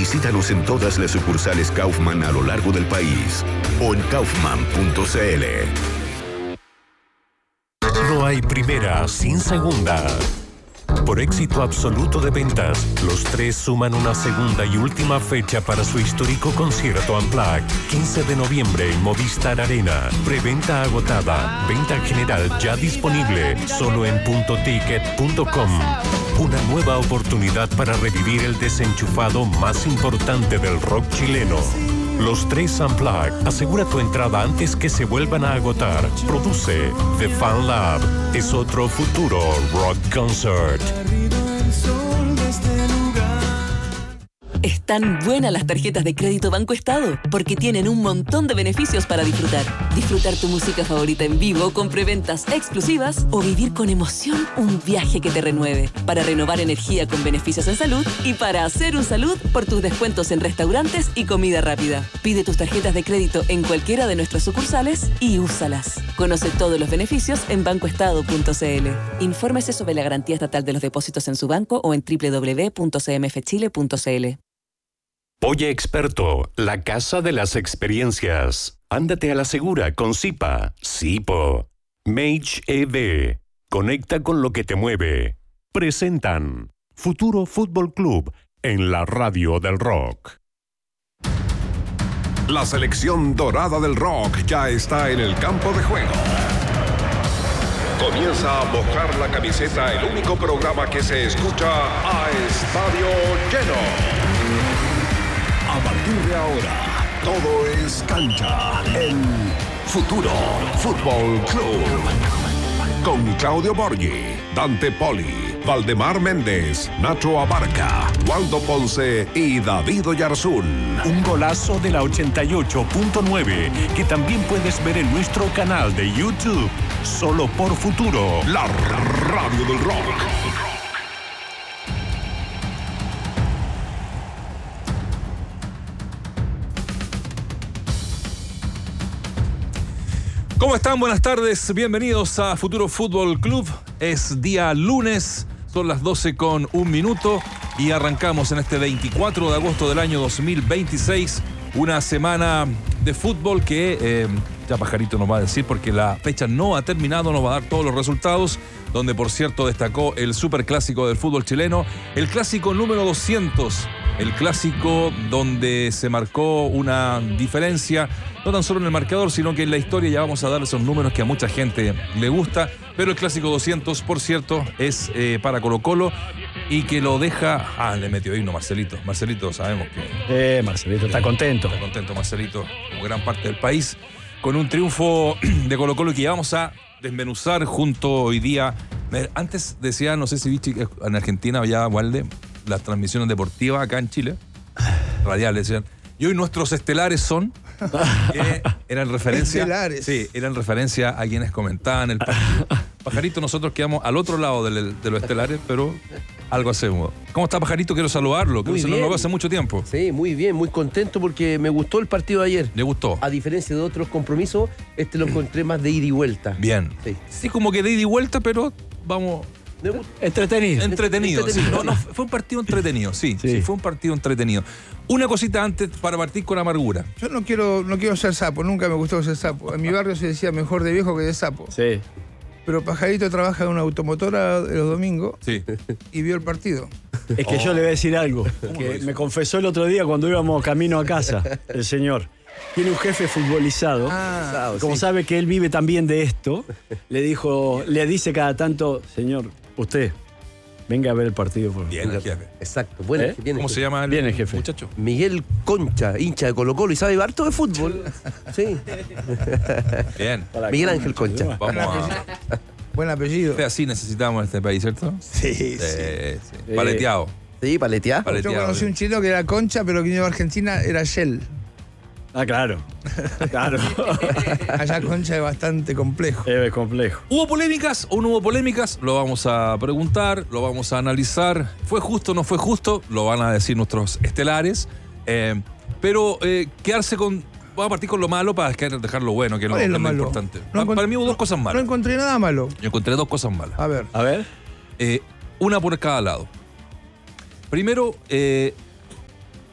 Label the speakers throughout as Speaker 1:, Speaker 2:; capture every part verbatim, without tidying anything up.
Speaker 1: Visítanos en todas las sucursales Kaufman a lo largo del país o en kaufman punto c l.
Speaker 2: No hay primera sin segunda. Por éxito absoluto de ventas, los tres suman una segunda y última fecha para su histórico concierto Unplugged. quince de noviembre en Movistar Arena. Preventa agotada. Venta general ya disponible. Solo en punto ticket punto com. Una nueva oportunidad para revivir el desenchufado más importante del rock chileno. Los tres Unplugged. Asegura tu entrada antes que se vuelvan a agotar. Produce The Fan Lab. Es otro futuro rock concert.
Speaker 3: Están buenas las tarjetas de crédito Banco Estado porque tienen un montón de beneficios para disfrutar. Disfrutar tu música favorita en vivo con preventas exclusivas o vivir con emoción un viaje que te renueve. Para renovar energía con beneficios en salud y para hacer un salud por tus descuentos en restaurantes y comida rápida. Pide tus tarjetas de crédito en cualquiera de nuestras sucursales y úsalas. Conoce todos los beneficios en banco estado punto c l. Infórmese sobre la garantía estatal de los depósitos en su banco o en doble u doble u doble u punto c m f chile punto c l.
Speaker 2: Oye Experto, la casa de las experiencias. Ándate a la segura con Zipa. Zipo. Mage E V. Conecta con lo que te mueve. Presentan Futuro Fútbol Club en la radio del rock.
Speaker 4: La selección dorada del rock ya está en el campo de juego. Comienza a mojar la camiseta, el único programa que se escucha a estadio lleno. A partir de ahora, todo es cancha en Futuro Fútbol Club. Con Claudio Borghi, Dante Poli, Valdemar Méndez, Nacho Abarca, Waldo Ponce y David Oyarzún.
Speaker 2: Un golazo de la ochenta y ocho punto nueve que también puedes ver en nuestro canal de YouTube. Solo por Futuro,
Speaker 4: la radio del rock.
Speaker 5: ¿Cómo están? Buenas tardes, bienvenidos a Futuro Fútbol Club. Es día lunes, son las doce con un minuto y arrancamos en este veinticuatro de agosto del año dos mil veintiséis, una semana de fútbol que eh, ya Pajarito nos va a decir porque la fecha no ha terminado, nos va a dar todos los resultados, donde por cierto destacó el superclásico del fútbol chileno, el clásico número doscientos, el clásico donde se marcó una diferencia, no tan solo en el marcador, sino que en la historia. Ya vamos a dar esos números que a mucha gente le gusta, pero el clásico doscientos, por cierto, es eh, para Colo-Colo y que lo deja... Ah, le metió himno Marcelito. Marcelito, sabemos que...
Speaker 6: Eh, Marcelito está contento.
Speaker 5: Está contento Marcelito, como gran parte del país, con un triunfo de Colo-Colo que ya vamos a desmenuzar junto hoy día. Antes decía, no sé si viste que en Argentina había, Walde, las transmisiones deportivas acá en Chile, radiales, decían. Y hoy nuestros estelares son, que eran referencia,
Speaker 7: estelares.
Speaker 5: Sí, eran referencia a quienes comentaban el partido. Pajarito, nosotros quedamos al otro lado de, de los estelares, pero algo hacemos. ¿Cómo está, Pajarito? Quiero saludarlo, que no lo veo hace mucho tiempo.
Speaker 8: Sí, muy bien, muy contento porque me gustó el partido de ayer.
Speaker 5: ¿Le gustó?
Speaker 8: A diferencia de otros compromisos, este lo encontré más de ida y vuelta.
Speaker 5: Bien.
Speaker 8: Sí,
Speaker 5: sí, como que de ida y vuelta, pero vamos...
Speaker 6: Entretenido.
Speaker 5: Entretenido,
Speaker 8: entretenido
Speaker 5: sí. No, no, fue un partido entretenido, sí, sí. Sí, fue un partido entretenido. Una cosita antes para partir con amargura.
Speaker 7: Yo no quiero, no quiero ser sapo, nunca me gustó ser sapo. En mi barrio se decía mejor de viejo que de sapo.
Speaker 6: Sí.
Speaker 7: Pero Pajarito trabaja en una automotora de los domingos,
Speaker 5: sí,
Speaker 7: y vio el partido.
Speaker 6: Es que oh. yo le voy a decir algo, que me confesó el otro día cuando íbamos camino a casa, el señor. Tiene un jefe futbolizado,
Speaker 7: ah,
Speaker 6: como
Speaker 8: sí.
Speaker 6: sabe que él vive también de esto, le dijo, le dice cada tanto, señor, usted, venga a ver el partido. Por
Speaker 5: bien el jefe.
Speaker 8: Exacto, bueno,
Speaker 6: ¿Eh?
Speaker 8: bien
Speaker 5: ¿Cómo
Speaker 8: el
Speaker 5: se llama el,
Speaker 6: bien el jefe?
Speaker 5: Muchacho?
Speaker 8: Miguel Concha, hincha de Colo-Colo y sabe harto de fútbol. Sí.
Speaker 5: Bien.
Speaker 8: Miguel Ángel Concha.
Speaker 5: Vamos a...
Speaker 7: Buen apellido.
Speaker 5: Así necesitamos en este país, ¿cierto?
Speaker 7: Sí, sí.
Speaker 5: Eh, sí. Paleteado.
Speaker 8: Sí, paleteado.
Speaker 5: Paleteado.
Speaker 7: Yo conocí un chileno que era Concha, pero que vino a Argentina era Shell.
Speaker 6: Ah, claro. Claro.
Speaker 7: Allá Concha es bastante complejo.
Speaker 6: Es complejo.
Speaker 5: ¿Hubo polémicas o no hubo polémicas? Lo vamos a preguntar, lo vamos a analizar. ¿Fue justo o no fue justo? Lo van a decir nuestros estelares. Eh, pero eh, quedarse con... Voy a partir con lo malo para dejar lo bueno, que es lo,
Speaker 7: es lo
Speaker 5: lo
Speaker 7: malo?
Speaker 5: importante.
Speaker 7: No
Speaker 5: para, para mí hubo dos cosas malas.
Speaker 7: No encontré nada malo.
Speaker 5: Yo encontré dos cosas malas.
Speaker 7: A ver.
Speaker 6: A ver.
Speaker 5: Eh, una por cada lado. Primero, eh,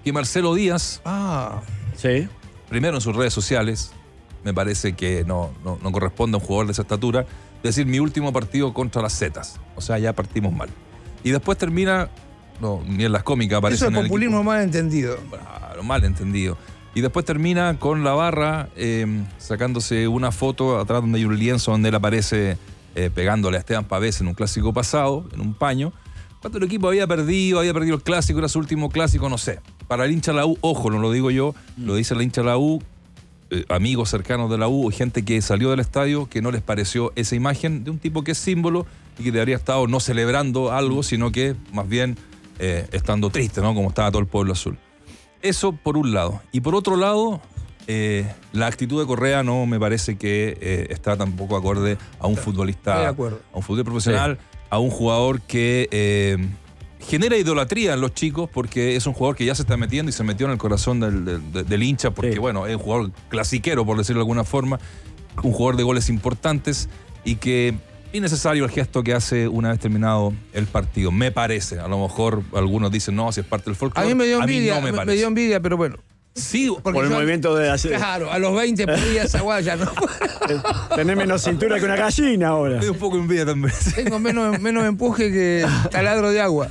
Speaker 5: que Marcelo Díaz,
Speaker 7: Ah,
Speaker 6: Sí.
Speaker 5: primero en sus redes sociales, me parece que no, no, no corresponde a un jugador de esa estatura, decir mi último partido contra las Zetas. O sea, ya partimos mal. Y después termina, no, ni en las cómicas aparece
Speaker 7: eso
Speaker 5: en
Speaker 7: es
Speaker 5: el
Speaker 7: populismo
Speaker 5: equipo.
Speaker 7: mal entendido.
Speaker 5: Claro, mal entendido. Y después termina con la barra eh, sacándose una foto atrás donde hay un lienzo donde él aparece eh, pegándole a Esteban Pavés en un clásico pasado, en un paño. Cuando el equipo había perdido, había perdido el clásico, era su último clásico, no sé. Para el hincha de la U, ojo, no lo digo yo, lo dice el hincha de la U, eh, amigos cercanos de la U, gente que salió del estadio, que no les pareció esa imagen de un tipo que es símbolo y que debería estar no celebrando algo, sino que más bien eh, estando triste, ¿no? Como estaba todo el pueblo azul. Eso por un lado. Y por otro lado, eh, la actitud de Correa no me parece que eh, está tampoco acorde a un futbolista,
Speaker 7: Estoy de acuerdo.
Speaker 5: a un futbolista profesional, sí. A un jugador que eh, genera idolatría en los chicos porque es un jugador que ya se está metiendo y se metió en el corazón del, del, del hincha porque, sí. Bueno, es un jugador clasiquero, por decirlo de alguna forma, un jugador de goles importantes y que es necesario el gesto que hace una vez terminado el partido. Me parece. A lo mejor algunos dicen, no, si es parte del folclore.
Speaker 7: A mí me dio envidia,
Speaker 5: no me,
Speaker 7: me, me dio envidia, pero bueno.
Speaker 5: Sí,
Speaker 6: por el yo, movimiento de hacer.
Speaker 7: Claro, a los veinte podía esa guaya, ¿no?
Speaker 6: Tenés menos cintura que una gallina ahora.
Speaker 5: Me dio un poco de envidia también.
Speaker 7: Tengo menos, menos empuje que taladro de agua.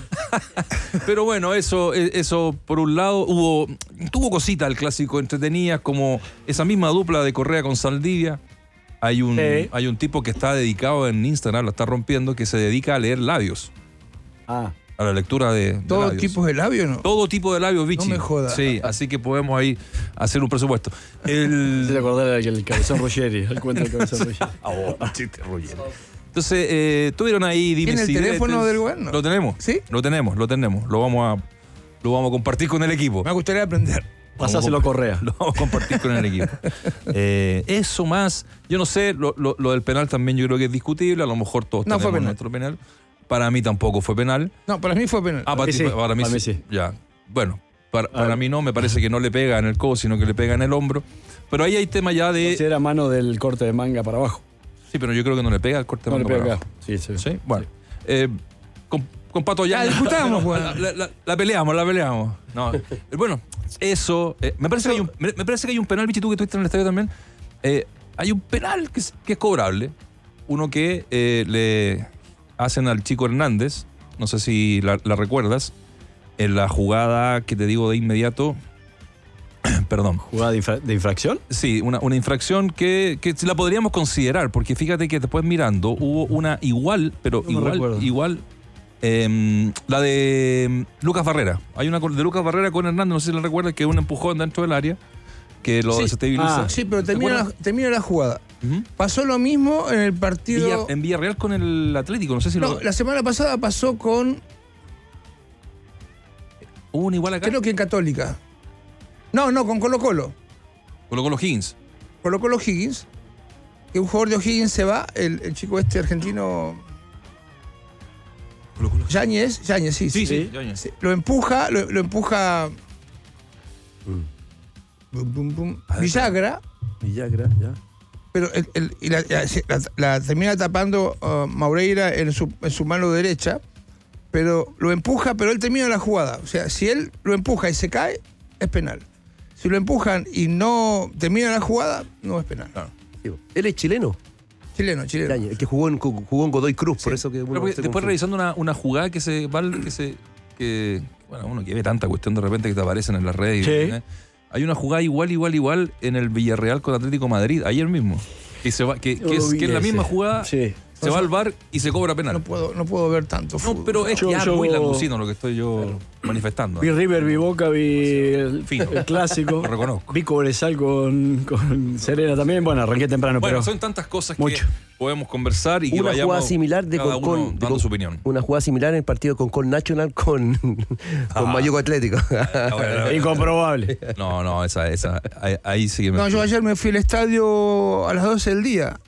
Speaker 5: Pero bueno, eso, eso por un lado, hubo tuvo cositas el clásico entretenidas, como esa misma dupla de Correa con Saldivia. Hay un, sí. hay un tipo que está dedicado en Instagram, lo está rompiendo, que se dedica a leer labios.
Speaker 6: Ah.
Speaker 5: A la lectura de, de
Speaker 7: ¿Todo
Speaker 5: labios.
Speaker 7: tipo de labios, no?
Speaker 5: Todo tipo de labios, Vichy.
Speaker 7: No me jodas.
Speaker 5: Sí, así que podemos ahí hacer un presupuesto. El...
Speaker 6: Se te acordar del cabezón Ruggeri, el cuento del cabezón Ruggeri.
Speaker 5: Ah, oh, chiste Ruggeri. Entonces, eh, tuvieron ahí dimes
Speaker 7: ¿Tiene el teléfono del gobierno?
Speaker 5: Lo tenemos.
Speaker 7: ¿Sí?
Speaker 5: Lo tenemos, lo tenemos. Lo vamos a, lo vamos a compartir con el equipo.
Speaker 7: Me gustaría aprender.
Speaker 6: Pasáselo a Correa.
Speaker 5: Lo vamos a compartir con el equipo. Eh, eso más, yo no sé, lo, lo, lo del penal también yo creo que es discutible. A lo mejor todos
Speaker 7: no
Speaker 5: tenemos
Speaker 7: fue
Speaker 5: nuestro penal. Para mí tampoco fue penal.
Speaker 7: No, para mí fue penal.
Speaker 5: Ah, para,
Speaker 6: sí,
Speaker 5: ti, para mí,
Speaker 6: para mí
Speaker 5: sí.
Speaker 6: sí.
Speaker 5: Ya. Bueno, para, para mí no, me parece que no le pega en el codo, sino que le pega en el hombro. Pero ahí hay tema ya de.
Speaker 6: Si era mano del corte de manga para abajo.
Speaker 5: Sí, pero yo creo que no le pega el corte de
Speaker 6: no
Speaker 5: manga
Speaker 6: le pega
Speaker 5: para
Speaker 6: acá.
Speaker 5: abajo.
Speaker 6: Sí, sí.
Speaker 5: ¿Sí? Bueno. Sí. Eh, con, con Pato ya.
Speaker 7: Ya discutamos,
Speaker 5: bueno. La, la, la, la peleamos, la peleamos. No. Bueno, eso. Eh, me, parece que hay un, me, me parece que hay un penal, Vichy, tú que estuviste en el estadio también. Eh, hay un penal que es, que es cobrable. Uno que eh, le hacen al chico Hernández. No sé si la, la recuerdas, en la jugada que te digo de inmediato, perdón.
Speaker 6: ¿Jugada de, infra, de infracción?
Speaker 5: Sí, una, una infracción que, que la podríamos considerar, porque fíjate que después mirando hubo una igual, pero no igual, igual, eh, la de Lucas Barrera. Hay una de Lucas Barrera con Hernández, no sé si la recuerdas, que es un empujón dentro del área, que lo
Speaker 7: sí.
Speaker 5: desestabiliza.
Speaker 7: Ah, sí, pero termina la, termina la jugada. Uh-huh. Pasó lo mismo en el partido...
Speaker 5: Villa, en Villarreal con el Atlético, no sé si
Speaker 7: no,
Speaker 5: lo...
Speaker 7: la semana pasada pasó con...
Speaker 5: ¿Hubo un igual acá?
Speaker 7: Creo que en Católica. No, no, con Colo Colo.
Speaker 5: Colo Colo Higgins.
Speaker 7: Colo Colo Higgins. Que un jugador de O'Higgins se va, el, el chico este argentino...
Speaker 5: Colo Colo.
Speaker 7: Yáñez, Yáñez, sí.
Speaker 5: Sí,
Speaker 7: sí.
Speaker 5: sí, sí.
Speaker 7: Lo empuja, lo, lo empuja... Mm. Bum, bum, bum. Villagra.
Speaker 6: Villagra, ya.
Speaker 7: Pero el, el, y la, la, la, la termina tapando uh, Maureira en su, en su mano derecha, pero lo empuja, pero él termina la jugada. O sea, si él lo empuja y se cae, es penal. Si lo empujan y no termina la jugada, no es penal.
Speaker 5: Claro.
Speaker 8: Él es chileno.
Speaker 7: Chileno, chileno.
Speaker 8: El que jugó en, jugó en Godoy Cruz, sí. Por eso que uno
Speaker 5: después confunde. Revisando una, una jugada que se que se que bueno, uno que ve tanta cuestión de repente que te aparecen en las redes.
Speaker 6: Sí.
Speaker 5: ¿eh? Hay una jugada igual, igual, igual en el Villarreal con Atlético Madrid, ayer mismo. Que, se va, que, que, es, que es la misma jugada, sí. Se va al V A R y se cobra penal.
Speaker 7: No puedo, no puedo ver tanto fútbol.
Speaker 5: No, pero es
Speaker 6: yo,
Speaker 5: ya
Speaker 6: yo,
Speaker 5: muy langosino lo que estoy yo claro. manifestando.
Speaker 6: Vi River, vi Boca, vi el, el clásico.
Speaker 5: Lo reconozco.
Speaker 6: Vi Cobresal con, con Serena también. Bueno, arranqué temprano,
Speaker 5: bueno,
Speaker 6: pero...
Speaker 5: son tantas cosas
Speaker 6: mucho.
Speaker 5: que podemos conversar y que
Speaker 8: una
Speaker 5: vayamos
Speaker 8: jugada similar de
Speaker 5: cada
Speaker 8: Concón,
Speaker 5: uno dando
Speaker 8: con,
Speaker 5: su opinión.
Speaker 8: Una jugada similar en el partido con Concón Nacional con, con ah. Mayuco Atlético.
Speaker 6: Incomprobable.
Speaker 5: No, no, esa, esa, ahí, ahí sí que me...
Speaker 7: No, yo ayer me fui al estadio a las doce del día.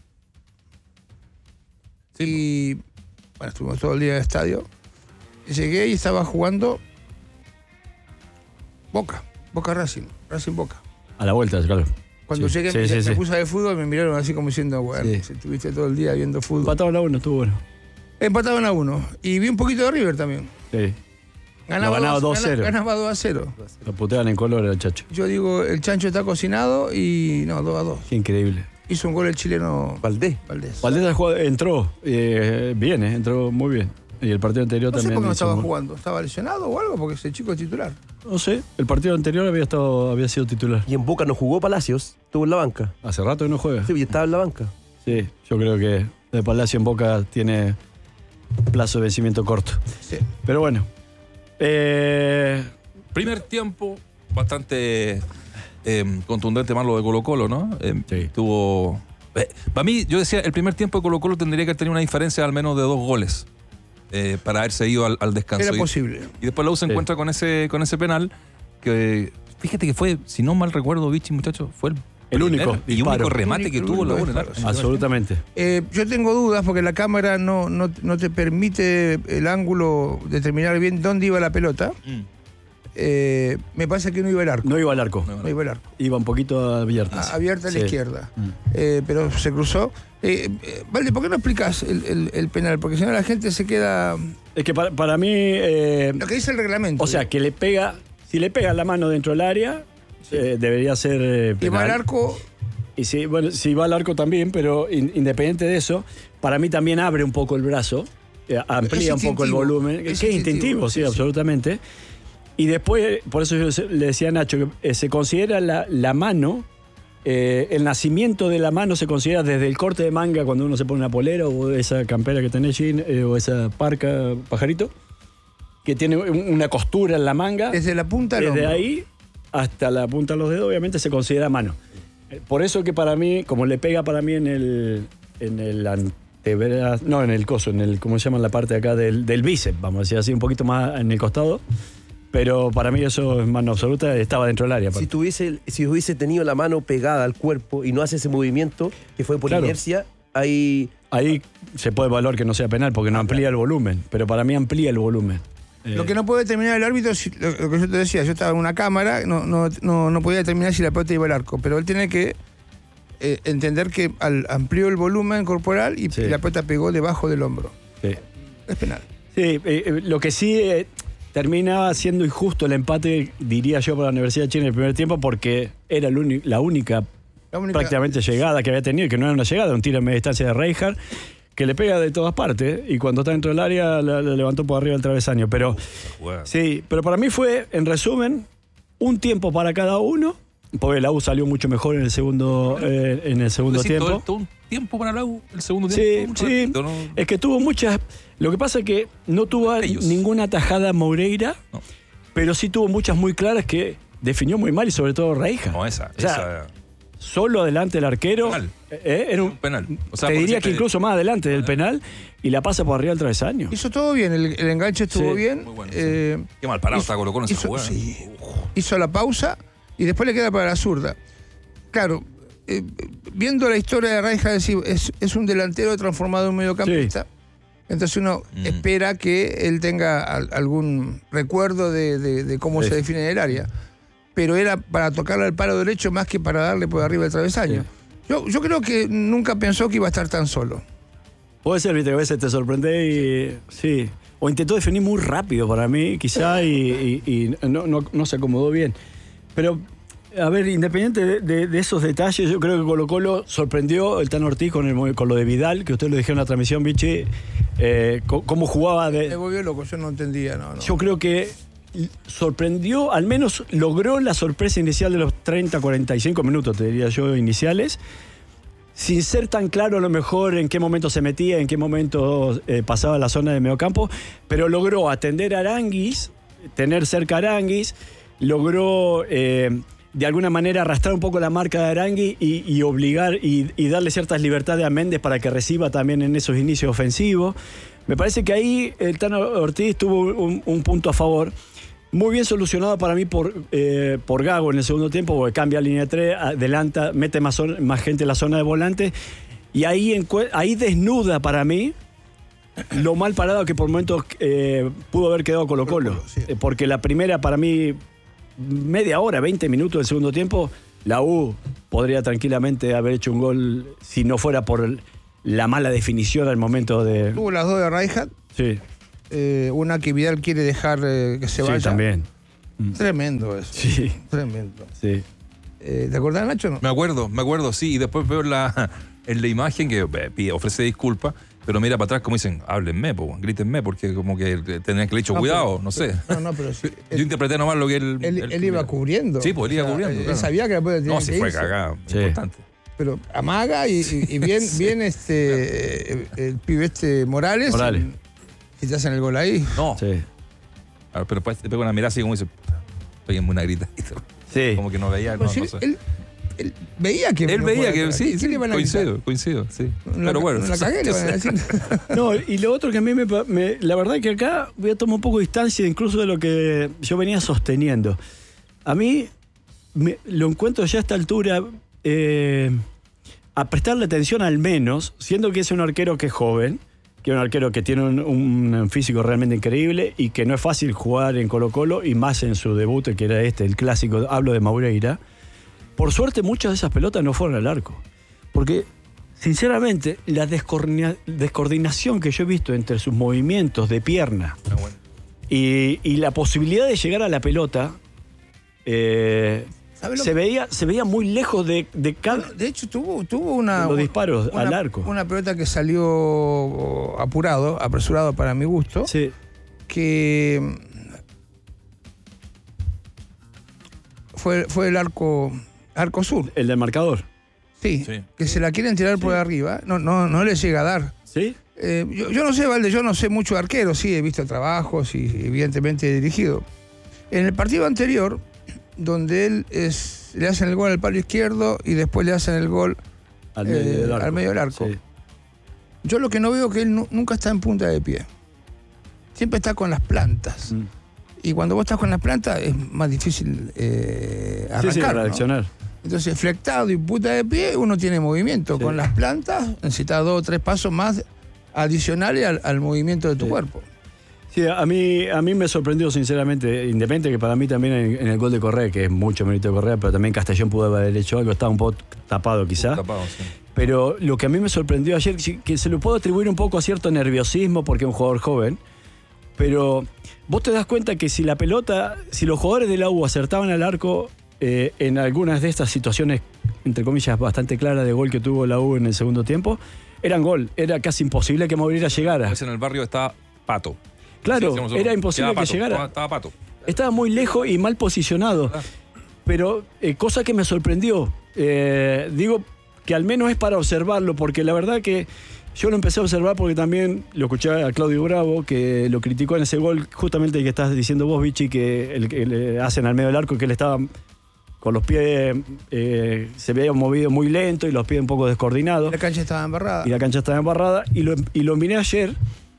Speaker 7: Sí. Y bueno, estuvimos todo el día en el estadio. Y llegué y estaba jugando Boca, Boca Racing, Racing Boca.
Speaker 6: A la vuelta, claro.
Speaker 7: Cuando
Speaker 6: sí.
Speaker 7: llegué
Speaker 6: sí,
Speaker 7: me,
Speaker 6: sí,
Speaker 7: me
Speaker 6: sí.
Speaker 7: puse a ver fútbol, me miraron así como diciendo, bueno, sí. si estuviste todo el día viendo fútbol.
Speaker 6: Empataban a uno, estuvo bueno.
Speaker 7: Empataban a uno. Y vi un poquito de River también.
Speaker 6: Sí.
Speaker 7: Ganaba,
Speaker 6: ganaba dos a cero.
Speaker 7: Ganaba dos a cero.
Speaker 6: Lo puteaban en color al Chacho.
Speaker 7: Yo digo, el chancho está cocinado y no, dos a dos.
Speaker 6: Qué increíble.
Speaker 7: Hizo un gol el chileno
Speaker 8: Valdés.
Speaker 7: Valdés.
Speaker 6: Valdés entró eh, bien, eh, entró muy bien. Y el partido anterior
Speaker 7: No sé
Speaker 6: también.
Speaker 7: por qué no estaba
Speaker 6: hizo-
Speaker 7: jugando. ¿Estaba lesionado o algo? Porque ese chico es titular.
Speaker 6: No sé, el partido anterior había estado, había sido titular.
Speaker 8: Y en Boca no jugó Palacios, estuvo en la banca.
Speaker 6: Hace rato que no juega.
Speaker 8: Sí, y estaba en la banca.
Speaker 6: Sí, yo creo que de Palacio en Boca tiene plazo de vencimiento corto.
Speaker 7: Sí.
Speaker 6: Pero bueno. Eh,
Speaker 5: Primer tiempo bastante eh, contundente más lo de Colo Colo, ¿no? Eh,
Speaker 6: Sí.
Speaker 5: Tuvo... eh, para mí, yo decía, el primer tiempo de Colo Colo tendría que tener una diferencia al menos de dos goles eh, para haberse ido al, al descanso.
Speaker 7: Era
Speaker 5: Y-
Speaker 7: posible.
Speaker 5: Y después la U se
Speaker 6: Sí.
Speaker 5: encuentra con ese, con ese penal que, fíjate que fue, si no mal recuerdo, Vichy, muchachos, fue el,
Speaker 6: El
Speaker 5: primer
Speaker 6: único
Speaker 5: y
Speaker 6: disparo.
Speaker 5: único remate
Speaker 7: El
Speaker 5: que
Speaker 7: único
Speaker 5: tuvo la U en el
Speaker 7: disparo,
Speaker 5: arco.
Speaker 7: sí.
Speaker 6: absolutamente.
Speaker 7: Eh, yo tengo dudas porque la cámara no, no, no te permite el ángulo determinar bien dónde iba la pelota.
Speaker 5: Mm.
Speaker 7: Eh, me parece que no iba el arco.
Speaker 6: No iba al arco.
Speaker 5: No,
Speaker 7: No iba el arco.
Speaker 6: Iba un poquito abierta.
Speaker 7: Ah, abierta a la
Speaker 6: Sí.
Speaker 7: izquierda.
Speaker 6: Mm.
Speaker 7: Eh, pero se cruzó. Eh, eh, Valde, ¿por qué no explicas el, el- el penal? Porque si no la gente se queda...
Speaker 6: Es que para, para mí. eh,
Speaker 7: Lo que dice el reglamento.
Speaker 6: o sea, que le pega. Si le pega la mano dentro del área, eh, debería ser. eh,
Speaker 7: que va
Speaker 6: penal.
Speaker 7: al arco...
Speaker 6: Y si, bueno, si va al arco también, pero in- independiente de eso, para mí también abre un poco el brazo, eh, amplía un poco el
Speaker 7: instintivo,
Speaker 6: volumen,
Speaker 7: es
Speaker 6: que es
Speaker 7: instintivo,
Speaker 6: instintivo, sí,
Speaker 7: sí, sí.
Speaker 6: absolutamente. Y después, por eso yo se- le decía a Nacho, que eh, se considera la, la mano, eh, el nacimiento de la mano se considera desde el corte de manga cuando uno se pone una polera o esa campera que tenés, Jean, eh, o esa parca, pajarito, que tiene un- una costura en la manga.
Speaker 7: Desde la punta del
Speaker 6: Desde
Speaker 7: hombro.
Speaker 6: ahí hasta la punta de los dedos, obviamente se considera mano. Eh, Por eso que para mí, como le pega para mí en el, en el antebrazo, no, en el coso, en el, ¿cómo se llama la parte de acá del, del bíceps? Vamos a decir así, un poquito más en el costado. Pero para mí eso es mano absoluta, estaba dentro del área.
Speaker 8: Si
Speaker 6: aparte.
Speaker 8: tuviese, si hubiese tenido la mano pegada al cuerpo y no hace ese movimiento, que fue por
Speaker 6: Claro.
Speaker 8: inercia, ahí
Speaker 6: Ahí se puede evaluar que no sea penal porque no amplía el volumen, pero para mí amplía el volumen. Eh,
Speaker 7: Lo que no puede determinar el árbitro, si- lo, lo que yo te decía, yo estaba en una cámara, no, no, no, no podía determinar si la pelota iba al arco, pero él tiene que eh, entender que al, amplió el volumen corporal y,
Speaker 6: Sí.
Speaker 7: y la pelota pegó debajo del hombro.
Speaker 6: sí.
Speaker 7: Es penal.
Speaker 6: Sí, eh, eh, lo que sí eh, terminaba siendo injusto el empate, diría yo, para la Universidad de Chile en el primer tiempo, porque era el uni- la única,
Speaker 7: La única-
Speaker 6: prácticamente llegada que había tenido, que no era una llegada, un tiro en media distancia de Reinhardt, que le pega de todas partes, y cuando está dentro del área la, la levantó por arriba del travesaño. Pero sí, pero para mí fue, en resumen, un tiempo para cada uno, porque la U salió mucho mejor en el segundo, eh, en el segundo
Speaker 5: Decís, todo-
Speaker 6: tiempo.
Speaker 5: todo un tiempo para la U, el segundo
Speaker 6: Sí,
Speaker 5: tiempo. un
Speaker 6: sí.
Speaker 5: ratito, ¿no?
Speaker 6: Es que tuvo muchas. Lo que pasa es que no tuvo
Speaker 5: Ellos.
Speaker 6: ninguna tajada Moreira,
Speaker 5: No.
Speaker 6: pero sí tuvo muchas muy claras que definió muy mal y sobre todo Reija.
Speaker 5: No, esa,
Speaker 6: O sea,
Speaker 5: esa
Speaker 6: Solo delante del arquero.
Speaker 5: Penal.
Speaker 6: eh, era un,
Speaker 5: un penal. O sea,
Speaker 6: te
Speaker 5: porque
Speaker 6: diría que
Speaker 5: siempre-
Speaker 6: incluso más adelante del penal y la pasa por arriba del travesaño.
Speaker 7: Hizo todo bien, el, el enganche estuvo
Speaker 6: Sí,
Speaker 7: bien.
Speaker 5: muy bueno,
Speaker 7: eh,
Speaker 5: Qué mal parado
Speaker 7: hizo-
Speaker 5: está Colo Colo en esa
Speaker 7: hizo-
Speaker 5: jugada.
Speaker 7: sí. hizo la pausa y después le queda para la zurda. Claro, eh, viendo la historia de Reinhardt, es, es, es un delantero transformado en mediocampista. Entonces uno
Speaker 5: Mm.
Speaker 7: espera que él tenga al- algún recuerdo de, de- de cómo
Speaker 6: Sí.
Speaker 7: se define en el área. Pero era para tocarle al palo derecho más que para darle por arriba el travesaño. Yo, yo creo que nunca pensó que iba a estar tan solo.
Speaker 6: Puede ser, viste, que a veces te sorprende y. Sí. O intentó definir muy rápido para mí, quizá, y, y- y no, no- no se acomodó bien. Pero, a ver, independiente de, de- de esos detalles, yo creo que Colo Colo sorprendió el Tan Ortiz con, el, con lo de Vidal, que ustedes lo dijeron en la transmisión, Vichy, eh, co- cómo jugaba
Speaker 7: Me
Speaker 6: de.
Speaker 7: volvió loco, yo no entendía, no, no.
Speaker 6: Yo creo que sorprendió, al menos logró la sorpresa inicial de los treinta, cuarenta y cinco minutos, te diría yo, iniciales, sin ser tan claro a lo mejor en qué momento se metía, en qué momento eh, pasaba la zona de mediocampo, pero logró atender a Aranguis, tener cerca a Aranguis, logró eh, de alguna manera arrastrar un poco la marca de Aranguis y, y obligar y, y darle ciertas libertades a Méndez para que reciba también en esos inicios ofensivos. Me parece que ahí el Tano Ortiz tuvo un, un punto a favor. Muy bien solucionado para mí por, eh, por Gago en el segundo tiempo, porque cambia a línea tres, adelanta, mete más, zona- más gente en la zona de volante, y ahí, encue- ahí desnuda para mí lo mal parado que por momentos eh, pudo haber quedado Colo Colo.
Speaker 7: Colo-Colo, sí.
Speaker 6: Eh, Porque la primera, para mí, media hora, veinte minutos del segundo tiempo, la U podría tranquilamente haber hecho un gol si no fuera por la mala definición al momento de...
Speaker 7: Tuvo las dos de Reinhardt.
Speaker 6: Sí.
Speaker 7: eh, una que Vidal quiere dejar eh, que se
Speaker 6: Sí,
Speaker 7: vaya.
Speaker 6: también.
Speaker 7: Tremendo eso.
Speaker 6: Sí.
Speaker 7: Tremendo.
Speaker 6: Sí.
Speaker 7: Eh, ¿Te acordás, Nacho? No?
Speaker 5: Me acuerdo, me acuerdo, sí. Y después veo la, en la imagen que eh, pide, ofrece disculpas, pero mira para atrás como dicen, háblenme, po, grítenme, porque como que tendrían que haberle dicho
Speaker 7: No,
Speaker 5: cuidado,
Speaker 7: pero-
Speaker 5: no sé.
Speaker 7: No, no, pero sí,
Speaker 5: Yo interpreté nomás lo que él...
Speaker 7: él, él iba cubriendo.
Speaker 5: Sí, pues él iba
Speaker 7: O sea,
Speaker 5: cubriendo,
Speaker 7: Él
Speaker 5: claro.
Speaker 7: sabía que la pelota tenía
Speaker 5: No,
Speaker 7: que
Speaker 5: se fue
Speaker 7: irse,
Speaker 5: cagada,
Speaker 6: Sí.
Speaker 5: importante.
Speaker 7: pero amaga y, y- y bien, bien este el, el pibe este Morales.
Speaker 6: Morales.
Speaker 7: Si te hacen el gol ahí.
Speaker 5: No,
Speaker 6: Sí.
Speaker 5: A ver, pero después te pega una mirada así como dice, péguenme una grita.
Speaker 6: Sí.
Speaker 5: Como que no veía, no,
Speaker 7: Pues sí,
Speaker 5: no sé.
Speaker 7: él, él veía que.
Speaker 5: Él
Speaker 7: no
Speaker 5: veía
Speaker 7: podía-
Speaker 5: que
Speaker 7: ¿qué-
Speaker 5: sí,
Speaker 7: qué
Speaker 5: sí,
Speaker 7: le van a
Speaker 5: coincido,
Speaker 7: quitar?
Speaker 5: coincido, sí.
Speaker 7: No
Speaker 5: Pero
Speaker 7: la-
Speaker 5: bueno.
Speaker 7: no la cagué, le van a decir.
Speaker 6: No, y lo otro que a mí me, pa- me- La verdad que acá voy a tomar un poco de distancia incluso de lo que yo venía sosteniendo. A mí me- lo encuentro ya a esta altura eh, a prestarle atención al menos, siendo que es un arquero que es joven, que es un arquero que tiene un, un físico realmente increíble y que no es fácil jugar en Colo-Colo y más en su debut, que era este, el clásico, hablo de Maureira. Por suerte muchas de esas pelotas no fueron al arco. Porque, sinceramente, la descoordina- descoordinación que yo he visto entre sus movimientos de pierna
Speaker 5: Ah, bueno.
Speaker 6: y, y la posibilidad de llegar a la pelota eh,
Speaker 7: ¿Sabe lo
Speaker 6: se,
Speaker 7: que-
Speaker 6: veía, se veía muy lejos de, de cada...
Speaker 7: De hecho, tuvo, tuvo una.
Speaker 6: Los disparos
Speaker 7: una-
Speaker 6: al arco.
Speaker 7: Una pelota que salió apurado, apresurado para mi gusto.
Speaker 6: Sí,
Speaker 7: Que. mm, Fue, fue el arco. Arco sur.
Speaker 6: el del marcador.
Speaker 7: Sí,
Speaker 5: Sí.
Speaker 7: que se la quieren tirar por arriba. No, no, no le llega a dar.
Speaker 6: ¿Sí?
Speaker 7: Eh, yo, yo no sé, Valde, yo no sé mucho de arquero, sí, he visto trabajos y evidentemente he dirigido. En el partido anterior, donde él es, le hacen el gol al palo izquierdo y después le hacen el gol
Speaker 6: Al
Speaker 7: eh,
Speaker 6: medio del arco.
Speaker 7: al medio del arco.
Speaker 6: Sí.
Speaker 7: Yo lo que no veo es que él nu- nunca está en punta de pie. Siempre está con las plantas.
Speaker 6: Mm.
Speaker 7: Y cuando vos estás con las plantas es más difícil eh,
Speaker 6: Sí,
Speaker 7: arrancar.
Speaker 6: sí,
Speaker 7: ¿no?
Speaker 6: reaccionar.
Speaker 7: Entonces, flectado y punta de pie, uno tiene movimiento.
Speaker 6: Sí.
Speaker 7: Con las plantas necesitas dos o tres pasos más adicionales al, al movimiento de tu
Speaker 6: Sí.
Speaker 7: cuerpo.
Speaker 6: Sí, a mí, a mí me sorprendió sinceramente, independiente que para mí también en, en el gol de Correa, que es mucho mérito de Correa, pero también Castellón pudo haber hecho algo, estaba un poco tapado quizá.
Speaker 5: Tapado, sí.
Speaker 6: Pero lo que a mí me sorprendió ayer, sí, que se lo puedo atribuir un poco a cierto nerviosismo porque es un jugador joven, pero vos te das cuenta que si la pelota, si los jugadores del A U acertaban al arco eh, en algunas de estas situaciones, entre comillas, bastante claras de gol que tuvo la U en el segundo tiempo, eran gol, era casi imposible que Moreira llegara.
Speaker 5: Pues en el barrio estaba Pato.
Speaker 6: Claro,
Speaker 5: Sí, sí, nosotros.
Speaker 6: era imposible
Speaker 5: Quedaba
Speaker 6: que
Speaker 5: Pato,
Speaker 6: llegara.
Speaker 5: Estaba, estaba Pato.
Speaker 6: Estaba muy lejos y mal posicionado.
Speaker 5: Ah.
Speaker 6: Pero eh, cosa que me sorprendió. Eh, digo que al menos es para observarlo, porque la verdad que yo lo empecé a observar porque también lo escuché a Claudio Bravo, que lo criticó en ese gol, justamente el que estás diciendo vos, Vichy, que el que le hacen al medio del arco, que él estaba con los pies, eh, se veía movido muy lento y los pies un poco descoordinados.
Speaker 7: La cancha estaba embarrada.
Speaker 6: Y la cancha estaba embarrada. Y lo, y lo miré ayer,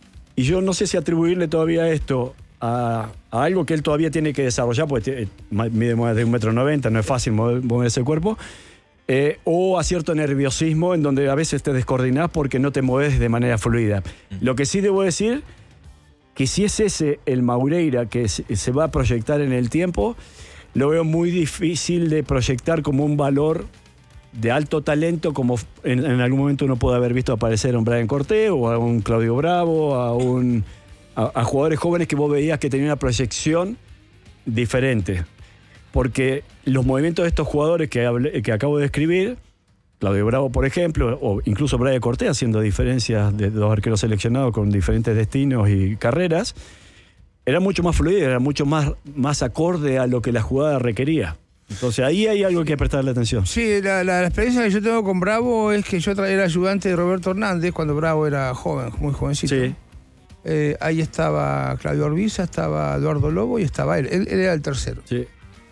Speaker 6: y yo no sé si atribuirle todavía esto a, a algo que él todavía tiene que desarrollar, porque tiene- mide más de un metro noventa, no es fácil mover, mover ese cuerpo, eh, o a cierto nerviosismo en donde a veces te descoordinás porque no te mueves de manera fluida. Lo que sí debo decir, que si es ese el Maureira que se, se va a proyectar en el tiempo, lo veo muy difícil de proyectar como un valor de alto talento, como en, en algún momento uno puede haber visto aparecer a un Brian Cortés o a un Claudio Bravo, a, un, a, a jugadores jóvenes que vos veías que tenían una proyección diferente. Porque los movimientos de estos jugadores que, hablé- que acabo de describir, Claudio Bravo, por ejemplo, o incluso Brian Cortés, haciendo diferencias de dos arqueros seleccionados con diferentes destinos y carreras, era mucho más fluido, era mucho más, más acorde a lo que la jugada requería. Entonces ahí hay algo que prestarle atención.
Speaker 7: Sí, la, la- la experiencia que yo tengo con Bravo es que yo tra- era ayudante de Roberto Hernández cuando Bravo era joven, muy jovencito.
Speaker 6: Sí.
Speaker 7: Eh, ahí estaba Claudio Orbiza, estaba Eduardo Lobo y estaba él. Él, él era el tercero.
Speaker 6: Sí.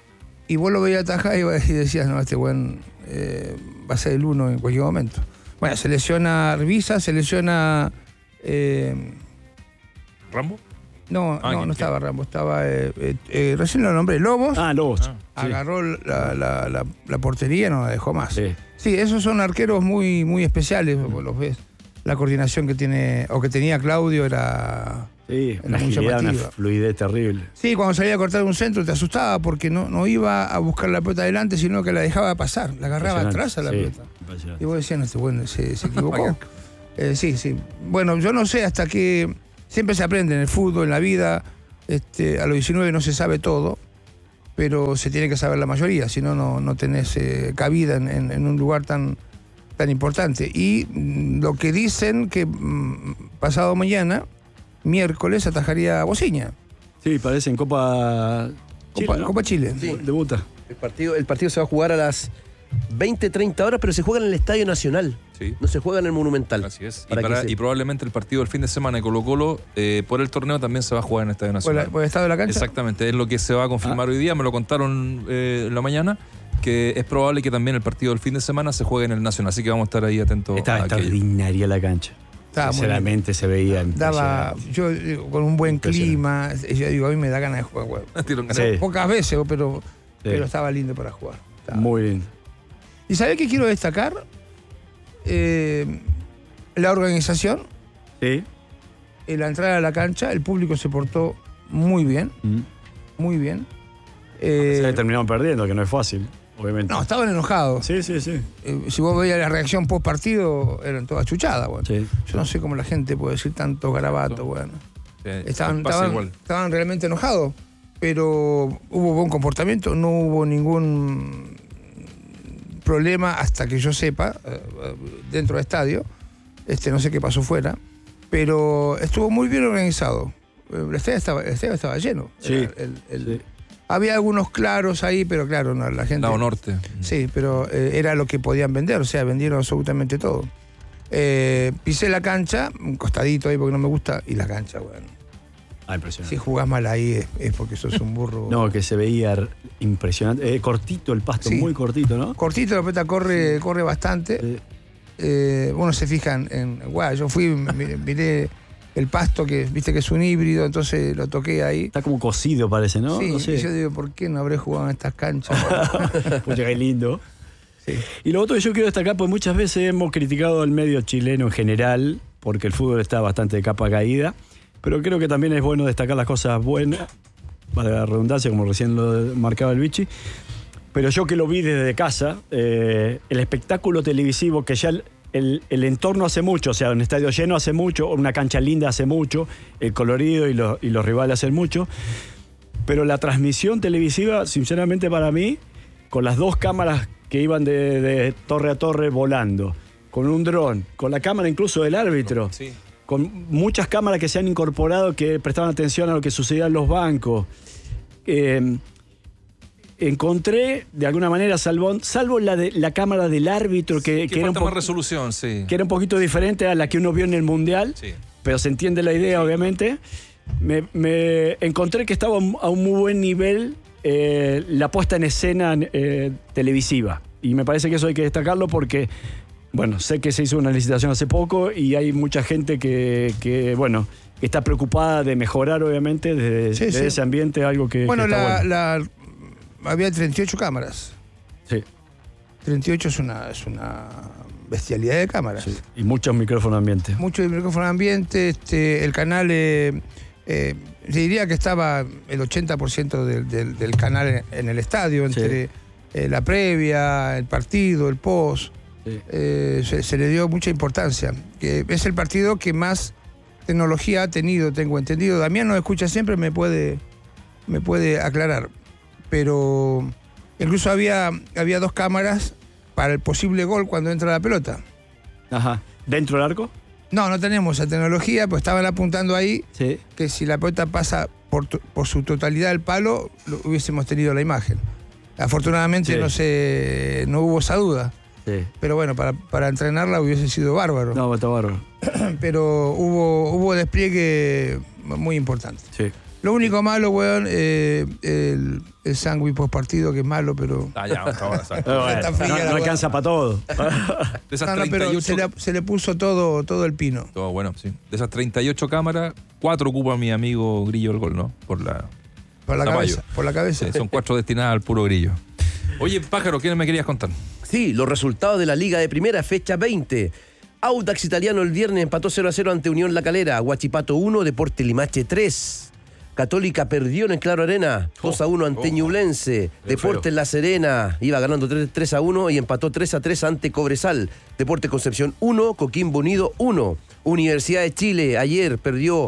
Speaker 7: Y vos lo veías atajar y, y decías, no, este buen eh, va a ser el uno en cualquier momento. Bueno, se lesiona Orbiza, se lesiona... eh,
Speaker 5: ¿Rambo?
Speaker 7: no,
Speaker 5: Ah,
Speaker 7: no,
Speaker 5: ¿quién-
Speaker 7: no estaba Rambo, estaba... eh, eh, eh, recién lo nombré, Lobos.
Speaker 6: Ah, Lobos.
Speaker 5: Ah,
Speaker 6: Sí.
Speaker 7: Agarró la, la- la- la portería y no la dejó más.
Speaker 6: Sí.
Speaker 7: Sí, esos son arqueros muy, muy especiales, vos los ves. La coordinación que tiene, o que tenía Claudio era...
Speaker 6: Sí,
Speaker 7: Era
Speaker 6: una
Speaker 7: muy
Speaker 6: agilidad, una
Speaker 7: llamativa.
Speaker 6: fluidez terrible.
Speaker 7: Sí, cuando salía a cortar un centro te asustaba porque no, no iba a buscar la pelota adelante, sino que la dejaba pasar, la agarraba atrás a la
Speaker 6: Sí,
Speaker 7: pelota.
Speaker 6: impresionante.
Speaker 7: Y vos decías, no, este bueno se, se equivocó. Eh, sí, sí. Bueno, yo no sé hasta qué, siempre se aprende en el fútbol, en la vida. Este, a los diecinueve no se sabe todo, pero se tiene que saber la mayoría, si no, no tenés eh, cabida en, en, en un lugar tan, tan importante. Y mm, lo que dicen que mm, pasado mañana, miércoles, atajaría a Bociña.
Speaker 6: Sí, parece en Copa Chile,
Speaker 7: Copa,
Speaker 6: ¿no?
Speaker 7: Copa Chile.
Speaker 8: Sí.
Speaker 6: Debuta.
Speaker 8: El partido, el partido se va a jugar a las veinte, treinta horas, pero se juega en el Estadio Nacional.
Speaker 5: Sí.
Speaker 8: No se juega en el Monumental.
Speaker 5: Así es. Y,
Speaker 8: Para
Speaker 5: para-
Speaker 8: que se-
Speaker 5: y probablemente el partido del fin de semana de Colo Colo, eh, por el torneo, también se va a jugar en el Estadio
Speaker 7: ¿Por,
Speaker 5: Nacional.
Speaker 7: la- por el estado de la cancha?
Speaker 5: Exactamente, es lo que se va a confirmar hoy día, me lo contaron eh, en la mañana, que es probable que también el partido del fin de semana se juegue en el Nacional, así que vamos a estar ahí atentos
Speaker 6: Estaba
Speaker 5: a aquello.
Speaker 6: extraordinaria la cancha.
Speaker 7: Estaba muy
Speaker 6: Sinceramente se veía
Speaker 7: Daba,
Speaker 6: impresionante.
Speaker 7: yo digo, con un buen clima, yo digo, a mí me da ganas de jugar. Bueno,
Speaker 5: Tiro en
Speaker 6: Sí.
Speaker 5: ganas.
Speaker 7: pocas veces, pero,
Speaker 6: Sí.
Speaker 7: pero estaba lindo para jugar. Estaba-
Speaker 6: Muy bien.
Speaker 7: ¿Y sabés qué quiero destacar? Eh, la organización,
Speaker 6: Sí.
Speaker 7: en la entrada a la cancha, el público se portó muy bien,
Speaker 6: Mm.
Speaker 7: muy bien.
Speaker 6: Se
Speaker 7: Eh,
Speaker 6: terminaron perdiendo, que no es fácil, obviamente.
Speaker 7: no, estaban enojados.
Speaker 6: Sí, sí, sí.
Speaker 7: Eh, si vos veías la reacción post partido, eran todas chuchadas. Bueno.
Speaker 6: Sí.
Speaker 7: Yo no sé cómo la gente puede decir tanto garabato. Bueno.
Speaker 5: Sí,
Speaker 7: Estaban,
Speaker 5: pasa
Speaker 7: estaban,
Speaker 5: igual.
Speaker 7: estaban realmente enojados, pero hubo buen comportamiento, no hubo ningún problema hasta que yo sepa, eh, dentro del estadio. Este, no sé qué pasó fuera, pero estuvo muy bien organizado. Eh, El estadio estaba, el estadio estaba lleno.
Speaker 6: Sí,
Speaker 7: Era el- el-
Speaker 6: sí.
Speaker 7: Había algunos claros ahí, pero claro, no, la gente...
Speaker 5: Lado norte.
Speaker 7: Sí, pero eh, era lo que podían vender, o sea, vendieron absolutamente todo. Eh, pisé la cancha, un costadito ahí porque no me gusta, y la cancha, bueno.
Speaker 6: Ah, impresionante.
Speaker 7: Si jugás mal ahí es, es porque sos un burro.
Speaker 6: No, que se veía r- impresionante. Eh, cortito el pasto,
Speaker 7: Sí.
Speaker 6: muy cortito, ¿no?
Speaker 7: Cortito, la pelota corre, corre bastante.
Speaker 6: Eh,
Speaker 7: Eh, uno se fija en, en- guau, yo fui, miré, miré el pasto, que viste que es un híbrido, entonces lo toqué ahí.
Speaker 6: está como cocido, parece, ¿no?
Speaker 7: Sí,
Speaker 6: No sé.
Speaker 7: y yo digo, ¿por qué no habré jugado en estas canchas?
Speaker 6: Pucha, qué lindo.
Speaker 7: Sí.
Speaker 6: Y lo otro que yo quiero destacar, pues muchas veces hemos criticado al medio chileno en general, porque el fútbol está bastante de capa caída, pero creo que también es bueno destacar las cosas buenas, para la redundancia, como recién lo marcaba el Vichy. Pero yo que lo vi desde casa, eh, el espectáculo televisivo, que ya el, el- el entorno hace mucho, o sea, un estadio lleno hace mucho, una cancha linda hace mucho, el colorido y, los- y los rivales hacen mucho, pero la transmisión televisiva, sinceramente para mí, con las dos cámaras que iban de, de torre a torre volando, con un dron, con la cámara incluso del árbitro,
Speaker 5: Sí.
Speaker 6: con muchas cámaras que se han incorporado que prestaban atención a lo que sucedía en los bancos. Eh, encontré, de alguna manera, salvo, salvo la, de, la cámara del árbitro, que,
Speaker 5: Que,
Speaker 6: que era un
Speaker 5: falta más
Speaker 6: po-
Speaker 5: resolución, sí.
Speaker 6: que era un poquito diferente a la que uno vio en el Mundial,
Speaker 5: Sí.
Speaker 6: pero se entiende la idea, obviamente. Me, me encontré que estaba a un muy buen nivel eh, la puesta en escena eh, televisiva. Y me parece que eso hay que destacarlo porque, bueno, sé que se hizo una licitación hace poco y hay mucha gente que, que bueno, que está preocupada de mejorar, obviamente, desde,
Speaker 7: Sí,
Speaker 6: desde
Speaker 7: sí.
Speaker 6: ese ambiente, algo que,
Speaker 7: Bueno,
Speaker 6: que está
Speaker 7: la,
Speaker 6: bueno.
Speaker 7: la- había treinta y ocho cámaras.
Speaker 6: Sí,
Speaker 7: treinta y ocho es una, es una bestialidad de cámaras.
Speaker 6: sí. Y muchos micrófonos ambiente.
Speaker 7: Mucho de micrófono ambiente, este, el canal, eh, eh, se diría que estaba el ochenta por ciento del, del- del canal en, en el estadio, entre eh, la previa, el partido, el post.
Speaker 6: Sí.
Speaker 7: Eh, se, se le dio mucha importancia. Que es el partido que más tecnología ha tenido, tengo entendido. Damián nos escucha siempre, me puede, me puede aclarar. Pero incluso había, había dos cámaras para el posible gol cuando entra la pelota.
Speaker 6: Ajá. ¿Dentro del arco?
Speaker 7: No, no tenemos esa tecnología, pues estaban apuntando ahí
Speaker 6: Sí.
Speaker 7: que si la pelota pasa por, tu- por su totalidad al palo, lo- hubiésemos tenido la imagen. Afortunadamente
Speaker 6: Sí.
Speaker 7: no se, no hubo esa duda.
Speaker 6: Sí.
Speaker 7: Pero bueno, para, para entrenarla hubiese sido bárbaro.
Speaker 6: No, está bárbaro.
Speaker 7: Pero hubo, hubo despliegue muy importante.
Speaker 6: Sí.
Speaker 7: Lo único malo, weón, eh, el, el sándwich post partido, que es malo, pero.
Speaker 5: Ah, ya, hasta ahora, exacto.
Speaker 6: Pero bueno,
Speaker 7: Está fría
Speaker 6: no,
Speaker 7: la
Speaker 6: no
Speaker 7: hueá.
Speaker 6: alcanza para todo.
Speaker 5: De esas
Speaker 7: No, no, pero
Speaker 5: treinta y ocho
Speaker 7: se le, se le puso todo, todo el pino.
Speaker 5: Todo bueno, sí. De esas treinta y ocho cámaras, cuatro ocupa mi amigo Grillo el gol, ¿no? Por la.
Speaker 7: Por la
Speaker 5: Zapallo.
Speaker 7: cabeza. Por la cabeza.
Speaker 5: Sí, son cuatro destinadas al puro Grillo. Oye, Pájaro, ¿qué me querías contar?
Speaker 8: Sí, los resultados de la Liga de Primera, fecha veinte. Audax Italiano el viernes empató cero a cero ante Unión La Calera. Huachipato uno, Deportes Limache tres. Católica perdió en el Claro Arena dos a uno ante
Speaker 5: oh.
Speaker 8: Ñublense. Deportes La Serena iba ganando tres a uno y empató tres a tres ante Cobresal. Deportes Concepción uno, Coquimbo Unido uno. Universidad de Chile ayer perdió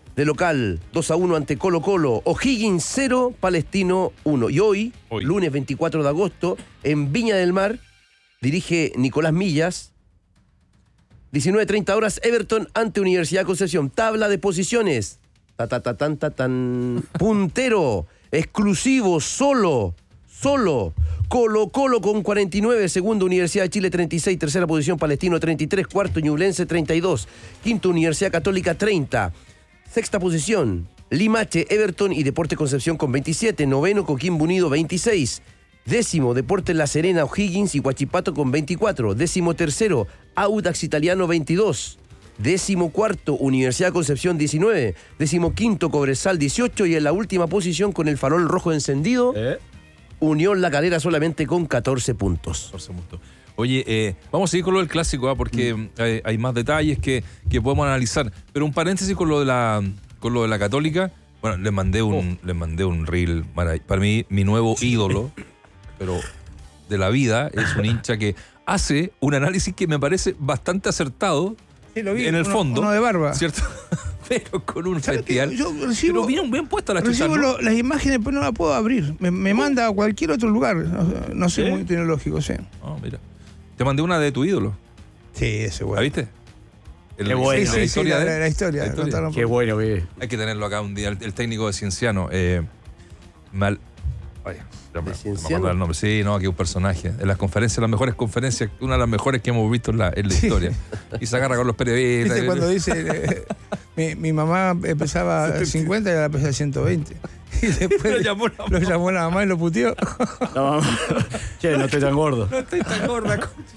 Speaker 8: De local, dos a uno ante Colo Colo. O'Higgins cero, Palestino uno. Y hoy,
Speaker 5: Hoy.
Speaker 8: lunes veinticuatro de agosto, en Viña del Mar, dirige Nicolás Millas. diecinueve treinta horas, Everton ante Universidad de Concepción. Tabla de posiciones. Ta, ta, ta, tan, ta, tan. Puntero, exclusivo, solo, solo. Colo Colo con cuarenta y nueve, segundo Universidad de Chile treinta y seis, tercera posición Palestino treinta y tres, cuarto Ñublense treinta y dos, quinto Universidad Católica treinta, sexta posición Limache, Everton y Deportes Concepción con veintisiete, noveno Coquimbo Unido veintiséis, décimo Deportes La Serena, O'Higgins y Huachipato con veinticuatro, décimo tercero Audax Italiano veintidós, décimo cuarto Universidad de Concepción diecinueve, décimo quinto Cobresal dieciocho y en la última posición con el farol rojo encendido,
Speaker 6: ¿Eh?
Speaker 8: Unión La Calera solamente con catorce puntos.
Speaker 5: catorce puntos. Oye, eh, vamos a seguir con lo del clásico, ¿ah? porque mm. hay, hay más detalles que, que podemos analizar. Pero un paréntesis con lo de la, con lo de la Católica. Bueno, les mandé un, oh. les mandé un reel. Para, para mí, mi nuevo ídolo, pero de la vida, es un hincha que hace un análisis que me parece bastante acertado.
Speaker 7: Sí, lo vi,
Speaker 5: en el
Speaker 7: uno,
Speaker 5: fondo.
Speaker 7: Uno de barba.
Speaker 5: ¿Cierto? Pero con un festival.
Speaker 7: Yo recibo,
Speaker 5: pero bien, bien puesta la chucha,
Speaker 7: recibo
Speaker 5: ¿no?
Speaker 7: lo, las imágenes, pero no las puedo abrir. Me, me manda a cualquier otro lugar. No, no soy
Speaker 5: ¿Sí?
Speaker 7: muy tecnológico, sí.
Speaker 5: Oh, mira. Te mandé una de tu ídolo.
Speaker 7: Sí, ese
Speaker 5: ¿La
Speaker 7: bueno.
Speaker 5: viste? El-
Speaker 6: Qué bueno.
Speaker 7: Sí,
Speaker 5: la
Speaker 7: sí, sí,
Speaker 5: historia
Speaker 7: la,
Speaker 5: de él.
Speaker 7: la historia.
Speaker 5: La historia.
Speaker 7: Contaron
Speaker 6: Qué
Speaker 7: por-
Speaker 6: bueno, que
Speaker 5: Hay que tenerlo acá un día. El, el técnico de Cienciano. Eh, mal. Vaya, ya me-
Speaker 8: ¿De
Speaker 5: me
Speaker 8: Cienciano?
Speaker 5: acuerdo el nombre. Sí, no, aquí un personaje. En las conferencias, las mejores conferencias, una de las mejores que hemos visto en la, en la historia. Y se agarra con los periodistas.
Speaker 7: ¿Viste cuando dice, eh, mi, mi mamá pesaba cincuenta y ahora pesa ciento veinte? Y después
Speaker 5: Lo llamó la
Speaker 7: lo llamó la mamá y lo puteó.
Speaker 6: no, che, no estoy tan gordo.
Speaker 5: No estoy tan gorda,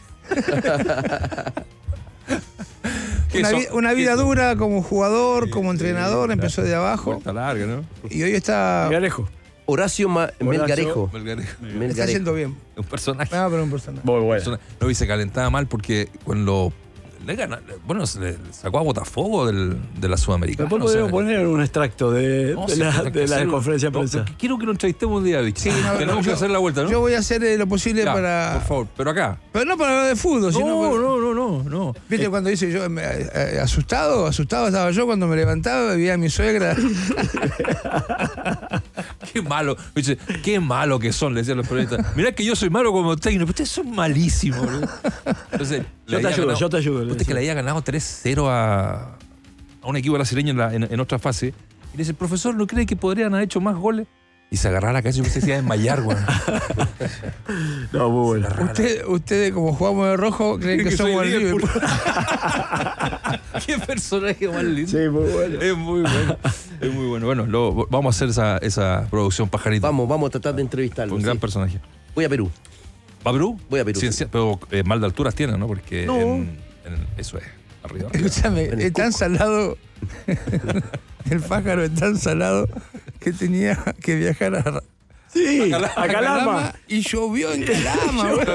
Speaker 5: ¿Qué
Speaker 7: Una,
Speaker 5: son?
Speaker 7: vi- una vida
Speaker 5: ¿Qué son?
Speaker 7: dura como jugador,
Speaker 5: Sí,
Speaker 7: como
Speaker 5: sí,
Speaker 7: entrenador,
Speaker 5: claro.
Speaker 7: empezó de abajo.
Speaker 5: Puerta larga, ¿no?
Speaker 7: Y hoy está,
Speaker 6: Garejo.
Speaker 8: Horacio Ma- Melgarejo.
Speaker 5: Melgarejo.
Speaker 7: está
Speaker 8: Melgarejo.
Speaker 7: haciendo bien.
Speaker 5: Un personaje.
Speaker 7: No, pero un personaje.
Speaker 6: Muy bueno.
Speaker 5: persona- No, y se calentaba mal porque cuando le gana, bueno, se le sacó a Botafogo del, de la Sudamericana.
Speaker 6: Después
Speaker 5: o sea,
Speaker 6: podemos poner un extracto de,
Speaker 5: no,
Speaker 6: de
Speaker 5: sí,
Speaker 6: la,
Speaker 5: hay que
Speaker 6: de la
Speaker 5: hacer-
Speaker 6: conferencia de
Speaker 5: no,
Speaker 6: prensa.
Speaker 5: Quiero que lo entrevistemos un día, Vic.
Speaker 7: Sí, no,
Speaker 5: Tenemos
Speaker 7: no,
Speaker 5: que
Speaker 7: yo-
Speaker 5: hacer la vuelta, ¿no?
Speaker 7: Yo voy a hacer eh, lo posible
Speaker 5: Ya,
Speaker 7: para.
Speaker 5: por favor, pero acá.
Speaker 7: Pero no para hablar de fútbol, sino.
Speaker 5: No,
Speaker 7: para-
Speaker 5: no, no, no, no.
Speaker 7: ¿Viste cuando dice yo, me- eh, asustado? Asustado estaba yo cuando me levantaba, veía a mi suegra.
Speaker 5: Qué malo, dice, qué malo que son, le decían los periodistas. Mirá que yo soy malo como técnico, pero ustedes son malísimos, boludo. Entonces,
Speaker 6: Yo
Speaker 5: le
Speaker 6: te
Speaker 5: había
Speaker 6: ayudo,
Speaker 5: ganado-
Speaker 6: yo te ayudo, le
Speaker 5: Usted
Speaker 6: decía.
Speaker 5: que le había ganado tres cero a, a un equipo brasileño en, la- en- en otra fase. Y le dice, profesor, ¿no cree que podrían haber hecho más goles? Y se agarraba la cabeza y yo pensé que se iba a desmayar, güey.
Speaker 6: No, muy bueno.
Speaker 7: Usted, ustedes, como jugamos de rojo, creen que,
Speaker 5: Que soy
Speaker 7: somos el
Speaker 5: Liverpool.
Speaker 7: Liverpool.
Speaker 5: Qué personaje más lindo.
Speaker 6: Sí, muy bueno.
Speaker 5: Es muy bueno. Es muy bueno. Bueno, lo- vamos a hacer esa, esa producción pajarito.
Speaker 8: Vamos, vamos a tratar de entrevistarlo.
Speaker 5: Un gran
Speaker 8: sí.
Speaker 5: personaje.
Speaker 8: Voy a Perú.
Speaker 5: ¿Va a Perú?
Speaker 8: Voy a Perú,
Speaker 5: Sí,
Speaker 8: sí.
Speaker 5: sí, pero eh, mal de alturas tiene, ¿no? Porque
Speaker 7: No.
Speaker 5: en- en- eso es. Arriba. arriba.
Speaker 7: Escúchame,
Speaker 8: En el
Speaker 7: es tan
Speaker 8: Cusco.
Speaker 7: salado. El pájaro es tan salado que tenía que viajar a,
Speaker 6: Sí,
Speaker 5: Calama.
Speaker 6: a Calama.
Speaker 7: y llovió en Calama, güey.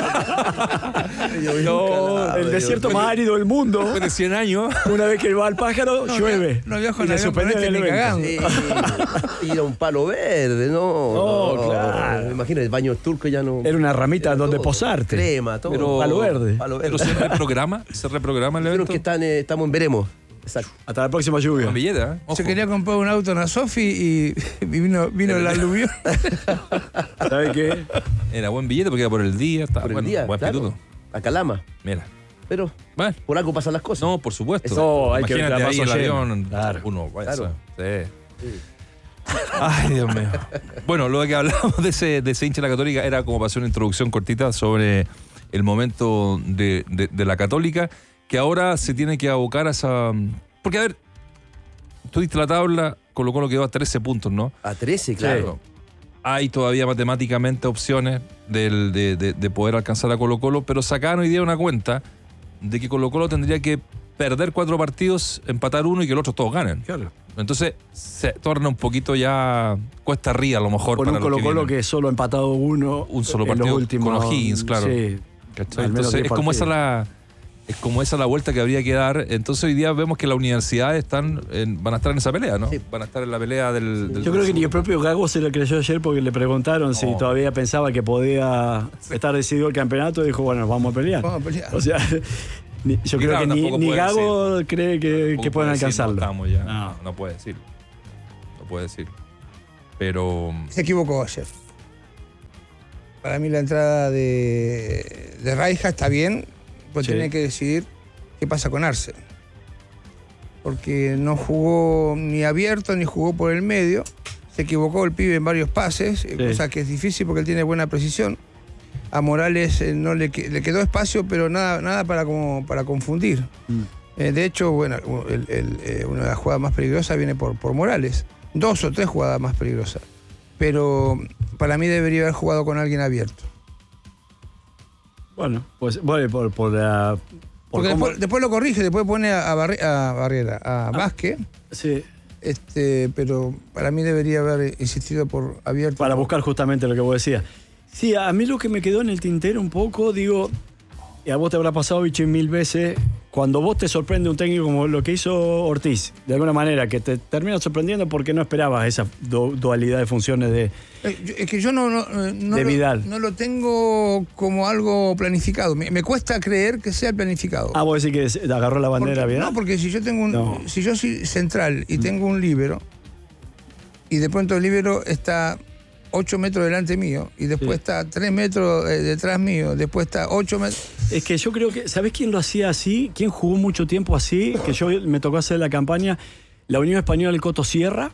Speaker 6: No, el desierto más árido del mundo.
Speaker 5: Después de cien años.
Speaker 6: Una vez que va al pájaro,
Speaker 7: No,
Speaker 6: llueve.
Speaker 7: no viajo
Speaker 6: Y
Speaker 7: en
Speaker 6: le
Speaker 7: avión con
Speaker 6: suspenden
Speaker 7: este
Speaker 6: el
Speaker 7: ni
Speaker 6: evento.
Speaker 7: cagando.
Speaker 8: Sí, tira un palo verde, ¿no?
Speaker 6: No, claro.
Speaker 8: Me imagino, el baño turco ya no.
Speaker 6: Era una ramita
Speaker 8: Era
Speaker 6: donde
Speaker 8: todo.
Speaker 6: posarte.
Speaker 8: Crema, todo.
Speaker 5: Pero-
Speaker 6: Palo verde.
Speaker 8: Palo verde.
Speaker 5: Pero se reprograma. Se reprograma el
Speaker 8: Dijeron
Speaker 5: evento.
Speaker 8: que están, eh, estamos en veremos. Exacto.
Speaker 6: Hasta la próxima lluvia.
Speaker 5: Con billete, ¿eh? Ojo.
Speaker 7: Se quería comprar un auto en Asofi y vino, vino la aluvión.
Speaker 6: ¿Sabes qué?
Speaker 5: Era buen billete porque era por el día. Estaba,
Speaker 8: Por el
Speaker 5: bueno,
Speaker 8: día,
Speaker 5: buen
Speaker 8: claro.
Speaker 5: pituto.
Speaker 8: A Calama.
Speaker 5: Mira.
Speaker 8: Pero
Speaker 5: Bueno.
Speaker 8: por algo pasan las cosas.
Speaker 5: No, por supuesto.
Speaker 6: No, hay que
Speaker 5: Imagínate
Speaker 6: ver
Speaker 5: ahí
Speaker 6: la
Speaker 5: el
Speaker 6: vaso
Speaker 5: avión.
Speaker 6: lleno. Claro.
Speaker 5: Uno, vaya
Speaker 8: Claro.
Speaker 5: sí. Ay, Dios mío. Bueno, lo que hablamos de ese, de ese hincha de la Católica era como para hacer una introducción cortita sobre el momento de, de- de la Católica, que ahora se tiene que abocar a esa... Porque, a ver, tú diste la tabla, Colo-Colo quedó a trece puntos, ¿no?
Speaker 8: A trece, claro.
Speaker 5: Claro. Hay todavía matemáticamente opciones del- de, de- de poder alcanzar a Colo-Colo, pero sacaron hoy día una cuenta de que Colo-Colo tendría que perder cuatro partidos, empatar uno y que los otros todos ganen.
Speaker 6: Claro.
Speaker 5: Entonces se torna un poquito ya cuesta arriba a lo mejor
Speaker 6: Con
Speaker 5: para
Speaker 6: un
Speaker 5: los que
Speaker 6: Colo-Colo
Speaker 5: vienen.
Speaker 6: que solo ha empatado uno.
Speaker 5: Un solo
Speaker 6: en
Speaker 5: partido
Speaker 6: los últimos,
Speaker 5: con O'Higgins, claro.
Speaker 6: Sí.
Speaker 5: ¿Cachai?
Speaker 6: al menos
Speaker 5: Entonces
Speaker 6: diez
Speaker 5: es como esa
Speaker 6: partidos.
Speaker 5: la es como esa la vuelta que habría que dar. Entonces hoy día vemos que las universidades están en- van a estar en esa pelea, ¿no?
Speaker 8: Sí.
Speaker 5: Van a estar en la pelea del, del-
Speaker 6: Yo creo que ni el propio Gago se lo creyó ayer porque le preguntaron si
Speaker 5: No.
Speaker 6: todavía pensaba que podía estar decidido el campeonato y dijo, bueno, vamos a pelear.
Speaker 7: Vamos a pelear.
Speaker 6: O sea, Ni- yo
Speaker 5: Y
Speaker 6: creo
Speaker 5: claro,
Speaker 6: que ni,
Speaker 5: tampoco
Speaker 6: ni
Speaker 5: puede
Speaker 6: Gago
Speaker 5: decir.
Speaker 6: cree que,
Speaker 5: Tampoco
Speaker 6: que pueden
Speaker 5: puede decir,
Speaker 6: alcanzarlo.
Speaker 5: No, estamos ya.
Speaker 6: No.
Speaker 5: No, no puede decirlo. No puede decirlo. Pero.
Speaker 7: Se equivocó ayer. Para mí la entrada de, de Raija está bien, pues
Speaker 6: Sí.
Speaker 7: tiene que decidir qué pasa con Arce. Porque no jugó ni abierto ni jugó por el medio. Se equivocó el pibe en varios pases,
Speaker 6: Sí.
Speaker 7: cosa que es difícil porque él tiene buena precisión. A Morales eh, no le, que- le quedó espacio, pero nada, nada para, como, para confundir.
Speaker 6: Mm.
Speaker 7: Eh, de hecho, bueno, el- el, eh, una de las jugadas más peligrosas viene por, por Morales. Dos o tres jugadas más peligrosas. Pero para mí debería haber jugado con alguien abierto.
Speaker 6: Bueno, pues bueno, por, por la. por
Speaker 7: Porque
Speaker 6: cómo-
Speaker 7: después, después lo corrige, después pone a, Barre- a Barrera, a Vázquez.
Speaker 6: sí,
Speaker 7: Este, pero para mí debería haber insistido por abierto.
Speaker 6: para buscar justamente lo que vos decías. Sí, a mí lo que me quedó en el tintero un poco, digo, y a vos te habrá pasado, Vichy, mil veces, cuando vos te sorprende un técnico como lo que hizo Ortiz, de alguna manera, que te termina sorprendiendo porque no esperabas esa du- dualidad de funciones de...
Speaker 7: Eh, yo- Es que yo no, no, eh, no
Speaker 6: De
Speaker 7: lo,
Speaker 6: Vidal.
Speaker 7: no lo tengo como algo planificado. Me, me cuesta creer que sea planificado.
Speaker 6: Ah, vos decís que se- agarró la bandera
Speaker 7: Porque-
Speaker 6: bien.
Speaker 7: No, porque si yo tengo un,
Speaker 6: No.
Speaker 7: si yo soy central y tengo un líbero y de pronto el líbero está ocho metros delante mío y después
Speaker 6: Sí.
Speaker 7: está tres metros eh, detrás mío, después está ocho metros.
Speaker 6: Es que yo creo que, ¿sabés quién lo hacía así? ¿Quién jugó mucho tiempo así? Que yo me tocó hacer la campaña, la Unión Española del Coto Sierra,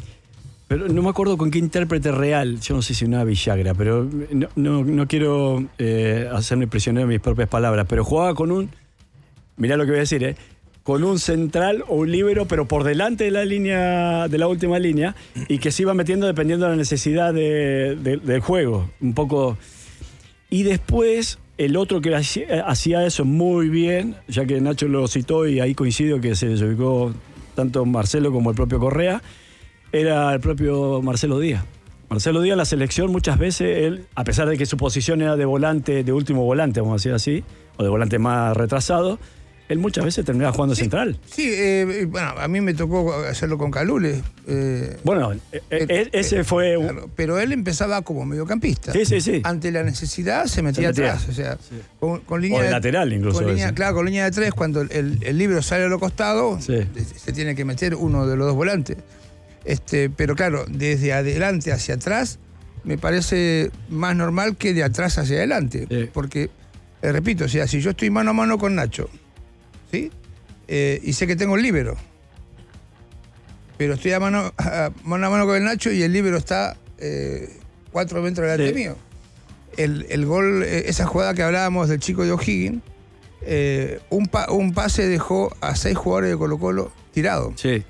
Speaker 6: pero no me acuerdo con qué intérprete real, yo no sé si una Villagra, pero no, no, no quiero eh, hacerme prisionero de mis propias palabras, pero jugaba con un, mirá lo que voy a decir, ¿eh? Con un central o un líbero, pero por delante de la línea, de la última línea, y que se iba metiendo dependiendo de la necesidad de- de- del juego. Un poco. Y después, el otro que hacía hacía eso muy bien, ya que Nacho lo citó y ahí coincido que se ubicó tanto Marcelo como el propio Correa, era el propio Marcelo Díaz. Marcelo Díaz, la selección, muchas veces, él, a pesar de que su posición era de volante, de último volante, vamos a decir así, o de volante más retrasado, él muchas veces terminaba jugando central.
Speaker 7: Sí, eh, bueno, a mí me tocó hacerlo con Calule. eh,
Speaker 6: Bueno, e- e- ese fue un...
Speaker 7: claro, pero él empezaba como mediocampista.
Speaker 6: Sí, sí, sí.
Speaker 7: Ante la necesidad se metía,
Speaker 6: metía.
Speaker 7: atrás. O sea, con, con línea
Speaker 6: O de
Speaker 7: de-
Speaker 6: lateral incluso,
Speaker 7: con línea-
Speaker 6: ese.
Speaker 7: claro, con línea de tres, cuando el, el libro sale a los costados,
Speaker 6: Sí.
Speaker 7: se tiene que meter uno de los dos volantes. Este, pero claro, desde adelante hacia atrás, me parece más normal que de atrás hacia adelante.
Speaker 6: Sí.
Speaker 7: Porque, eh, repito, o sea, si yo estoy mano a mano con Nacho, ¿sí? Eh, y sé que tengo el líbero, pero estoy a mano a mano, a mano con el Nacho y el líbero está eh, cuatro metros delante
Speaker 6: Sí.
Speaker 7: mío. El, el gol, eh, esa jugada que hablábamos del chico de O'Higgins, eh, un, pa- un pase dejó a seis jugadores de Colo Colo tirados.
Speaker 6: Sí.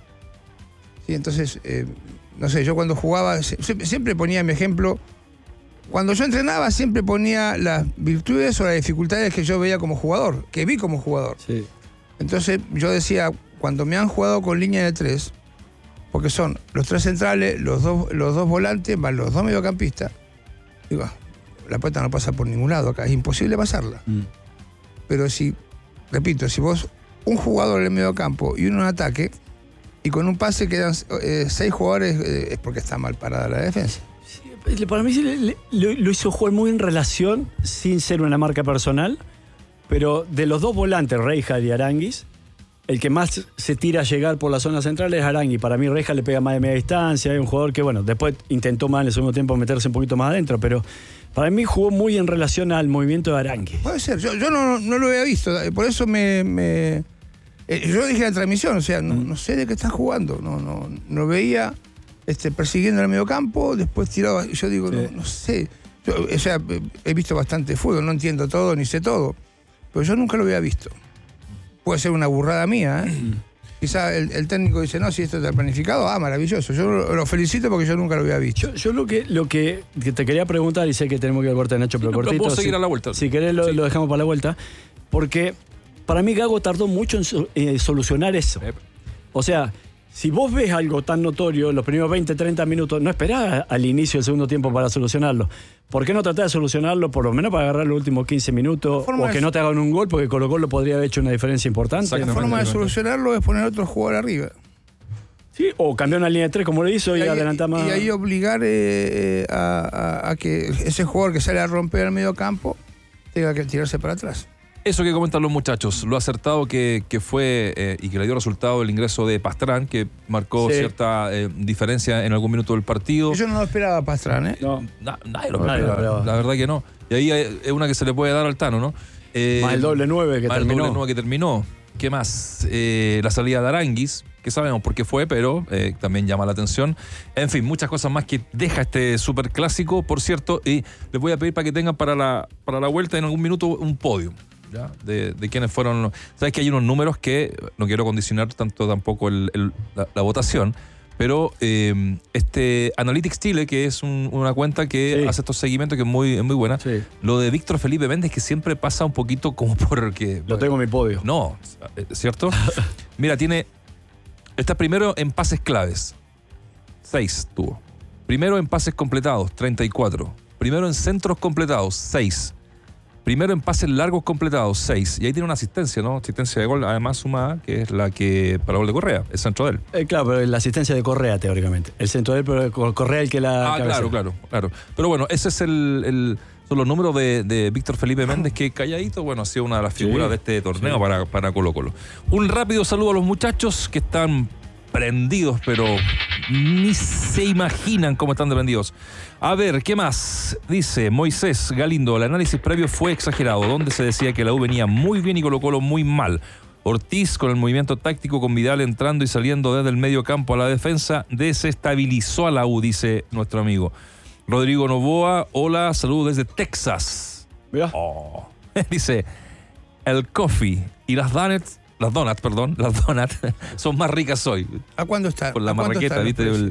Speaker 7: ¿Sí? Entonces, eh, no sé, yo cuando jugaba, sie- siempre, siempre ponía mi ejemplo. Cuando yo entrenaba, siempre ponía las virtudes o las dificultades que yo veía como jugador, que vi como jugador.
Speaker 6: Sí.
Speaker 7: Entonces, yo decía, cuando me han jugado con línea de tres, porque son los tres centrales, los dos, los dos volantes, más los dos mediocampistas, digo, ah, la pelota no pasa por ningún lado acá, es imposible pasarla.
Speaker 6: Mm.
Speaker 7: Pero si, repito, si vos, un jugador en el mediocampo y uno en ataque, y con un pase quedan eh, seis jugadores, eh, es porque está mal parada la defensa.
Speaker 6: Sí, para mí sí le- le- lo, lo hizo jugar muy en relación, sin ser una marca personal, pero de los dos volantes, Reija y Aranguis, el que más se tira a llegar por la zona central es Arangui. Para mí Reija le pega más de media distancia, es un jugador que, bueno, después intentó más en el segundo tiempo meterse un poquito más adentro, pero para mí jugó muy en relación al movimiento de Arangui.
Speaker 7: Puede ser, yo, yo no, no lo había visto, eh, por eso me... me- eh, yo dije en la transmisión, o sea, no, no sé de qué está jugando, no, no, no veía este, persiguiendo en el mediocampo, después tiraba, y yo digo,
Speaker 6: Sí.
Speaker 7: no, no sé, yo, o sea, eh, he visto bastante fútbol, no entiendo todo ni sé todo, pero yo nunca lo había visto. Puede ser una burrada mía, ¿eh? Quizá el, el técnico dice, no, si esto está planificado, ah, maravilloso, yo lo, lo felicito porque yo nunca lo había visto.
Speaker 6: Yo, yo lo que lo que, que te quería preguntar, y sé que tenemos que ir al corte de Nacho, pero
Speaker 5: no, pero
Speaker 6: cortito.
Speaker 5: puedo seguir
Speaker 6: si,
Speaker 5: a la vuelta.
Speaker 6: Si querés lo,
Speaker 5: Sí.
Speaker 6: lo dejamos para la vuelta, porque para mí Gago tardó mucho en so- eh, solucionar eso.
Speaker 5: Eh,
Speaker 6: O sea, si vos ves algo tan notorio, los primeros veinte, treinta minutos, no esperás al inicio del segundo tiempo para solucionarlo. ¿Por qué no tratar de solucionarlo por lo menos para agarrar los últimos quince minutos?
Speaker 7: La forma
Speaker 6: O que
Speaker 7: es-
Speaker 6: no te hagan un gol, porque Colo Colo podría haber hecho una diferencia importante.
Speaker 7: La
Speaker 5: Exactamente.
Speaker 7: forma de solucionarlo es poner otro jugador arriba.
Speaker 6: Sí, o cambiar una línea de tres como lo hizo y,
Speaker 7: ahí,
Speaker 6: adelantar más.
Speaker 7: y ahí obligar eh, a, a- a que ese jugador que sale a romper el medio campo tenga que tirarse para atrás.
Speaker 5: Eso que comentan los muchachos, lo acertado que, que fue eh, y que le dio resultado el ingreso de Pastrán, que marcó
Speaker 6: Sí.
Speaker 5: cierta eh, diferencia en algún minuto del partido.
Speaker 7: Yo no lo esperaba Pastrán, ¿eh?
Speaker 6: No.
Speaker 5: Na- nadie lo
Speaker 6: Nadie lo
Speaker 5: esperaba,
Speaker 6: esperaba.
Speaker 5: la verdad que no. Y ahí hay- es una que se le puede dar al Tano, ¿no? Eh,
Speaker 6: Más el doble nueve que
Speaker 5: más el
Speaker 6: terminó.
Speaker 5: doble nueve que terminó. ¿Qué más? Eh, la salida de Aranguis, que sabemos por qué fue, pero eh, también llama la atención. En fin, muchas cosas más que deja este super clásico, por cierto, y les voy a pedir para que tengan para la, para la vuelta en algún minuto un podio. ¿Ya? De, de quiénes fueron los- sabes que hay unos números que no quiero condicionar tanto tampoco el- el- la, la votación, pero eh, este Analytics Chile, que es un- una cuenta que
Speaker 6: Sí.
Speaker 5: hace estos seguimientos, que es muy, es muy buena.
Speaker 6: Sí.
Speaker 5: Lo de Víctor Felipe Méndez, que siempre pasa un poquito como porque
Speaker 6: Lo tengo en mi podio.
Speaker 5: no, ¿cierto? Mira, tiene está primero en pases claves, seis tuvo. Primero en pases completados, treinta y cuatro. Primero en centros completados, seis. Primero en pases largos completados, seis. Y ahí tiene una asistencia, ¿no? Asistencia de gol, además sumada, que es la que para gol de Correa, el centro de él.
Speaker 6: Eh, claro, pero la asistencia de Correa, teóricamente. El centro de él, pero Cor- Correa el que la
Speaker 5: Ah,
Speaker 6: cabecea.
Speaker 5: claro, claro, claro. Pero bueno, ese es el, el- son los números de, de Víctor Felipe Méndez, que calladito, bueno, ha sido una de las figuras
Speaker 6: Sí,
Speaker 5: de este torneo
Speaker 6: sí.
Speaker 5: para, para Colo Colo. Un rápido saludo a los muchachos que están prendidos, pero ni se imaginan cómo están de prendidos. A ver, ¿qué más? Dice Moisés Galindo, el análisis previo fue exagerado, donde se decía que la U venía muy bien y Colo Colo muy mal. Ortiz, con el movimiento táctico, con Vidal entrando y saliendo desde el medio campo a la defensa, desestabilizó a la U, dice nuestro amigo. Rodrigo Novoa, hola, saludos desde Texas.
Speaker 6: Mirá.
Speaker 5: Oh. Dice, el coffee y las donuts, las donuts, perdón, las donuts son más ricas hoy.
Speaker 7: ¿A cuándo está?
Speaker 5: Con la
Speaker 7: ¿A cuánto
Speaker 5: marraqueta,
Speaker 7: está el
Speaker 5: ¿viste?
Speaker 7: precio?
Speaker 5: El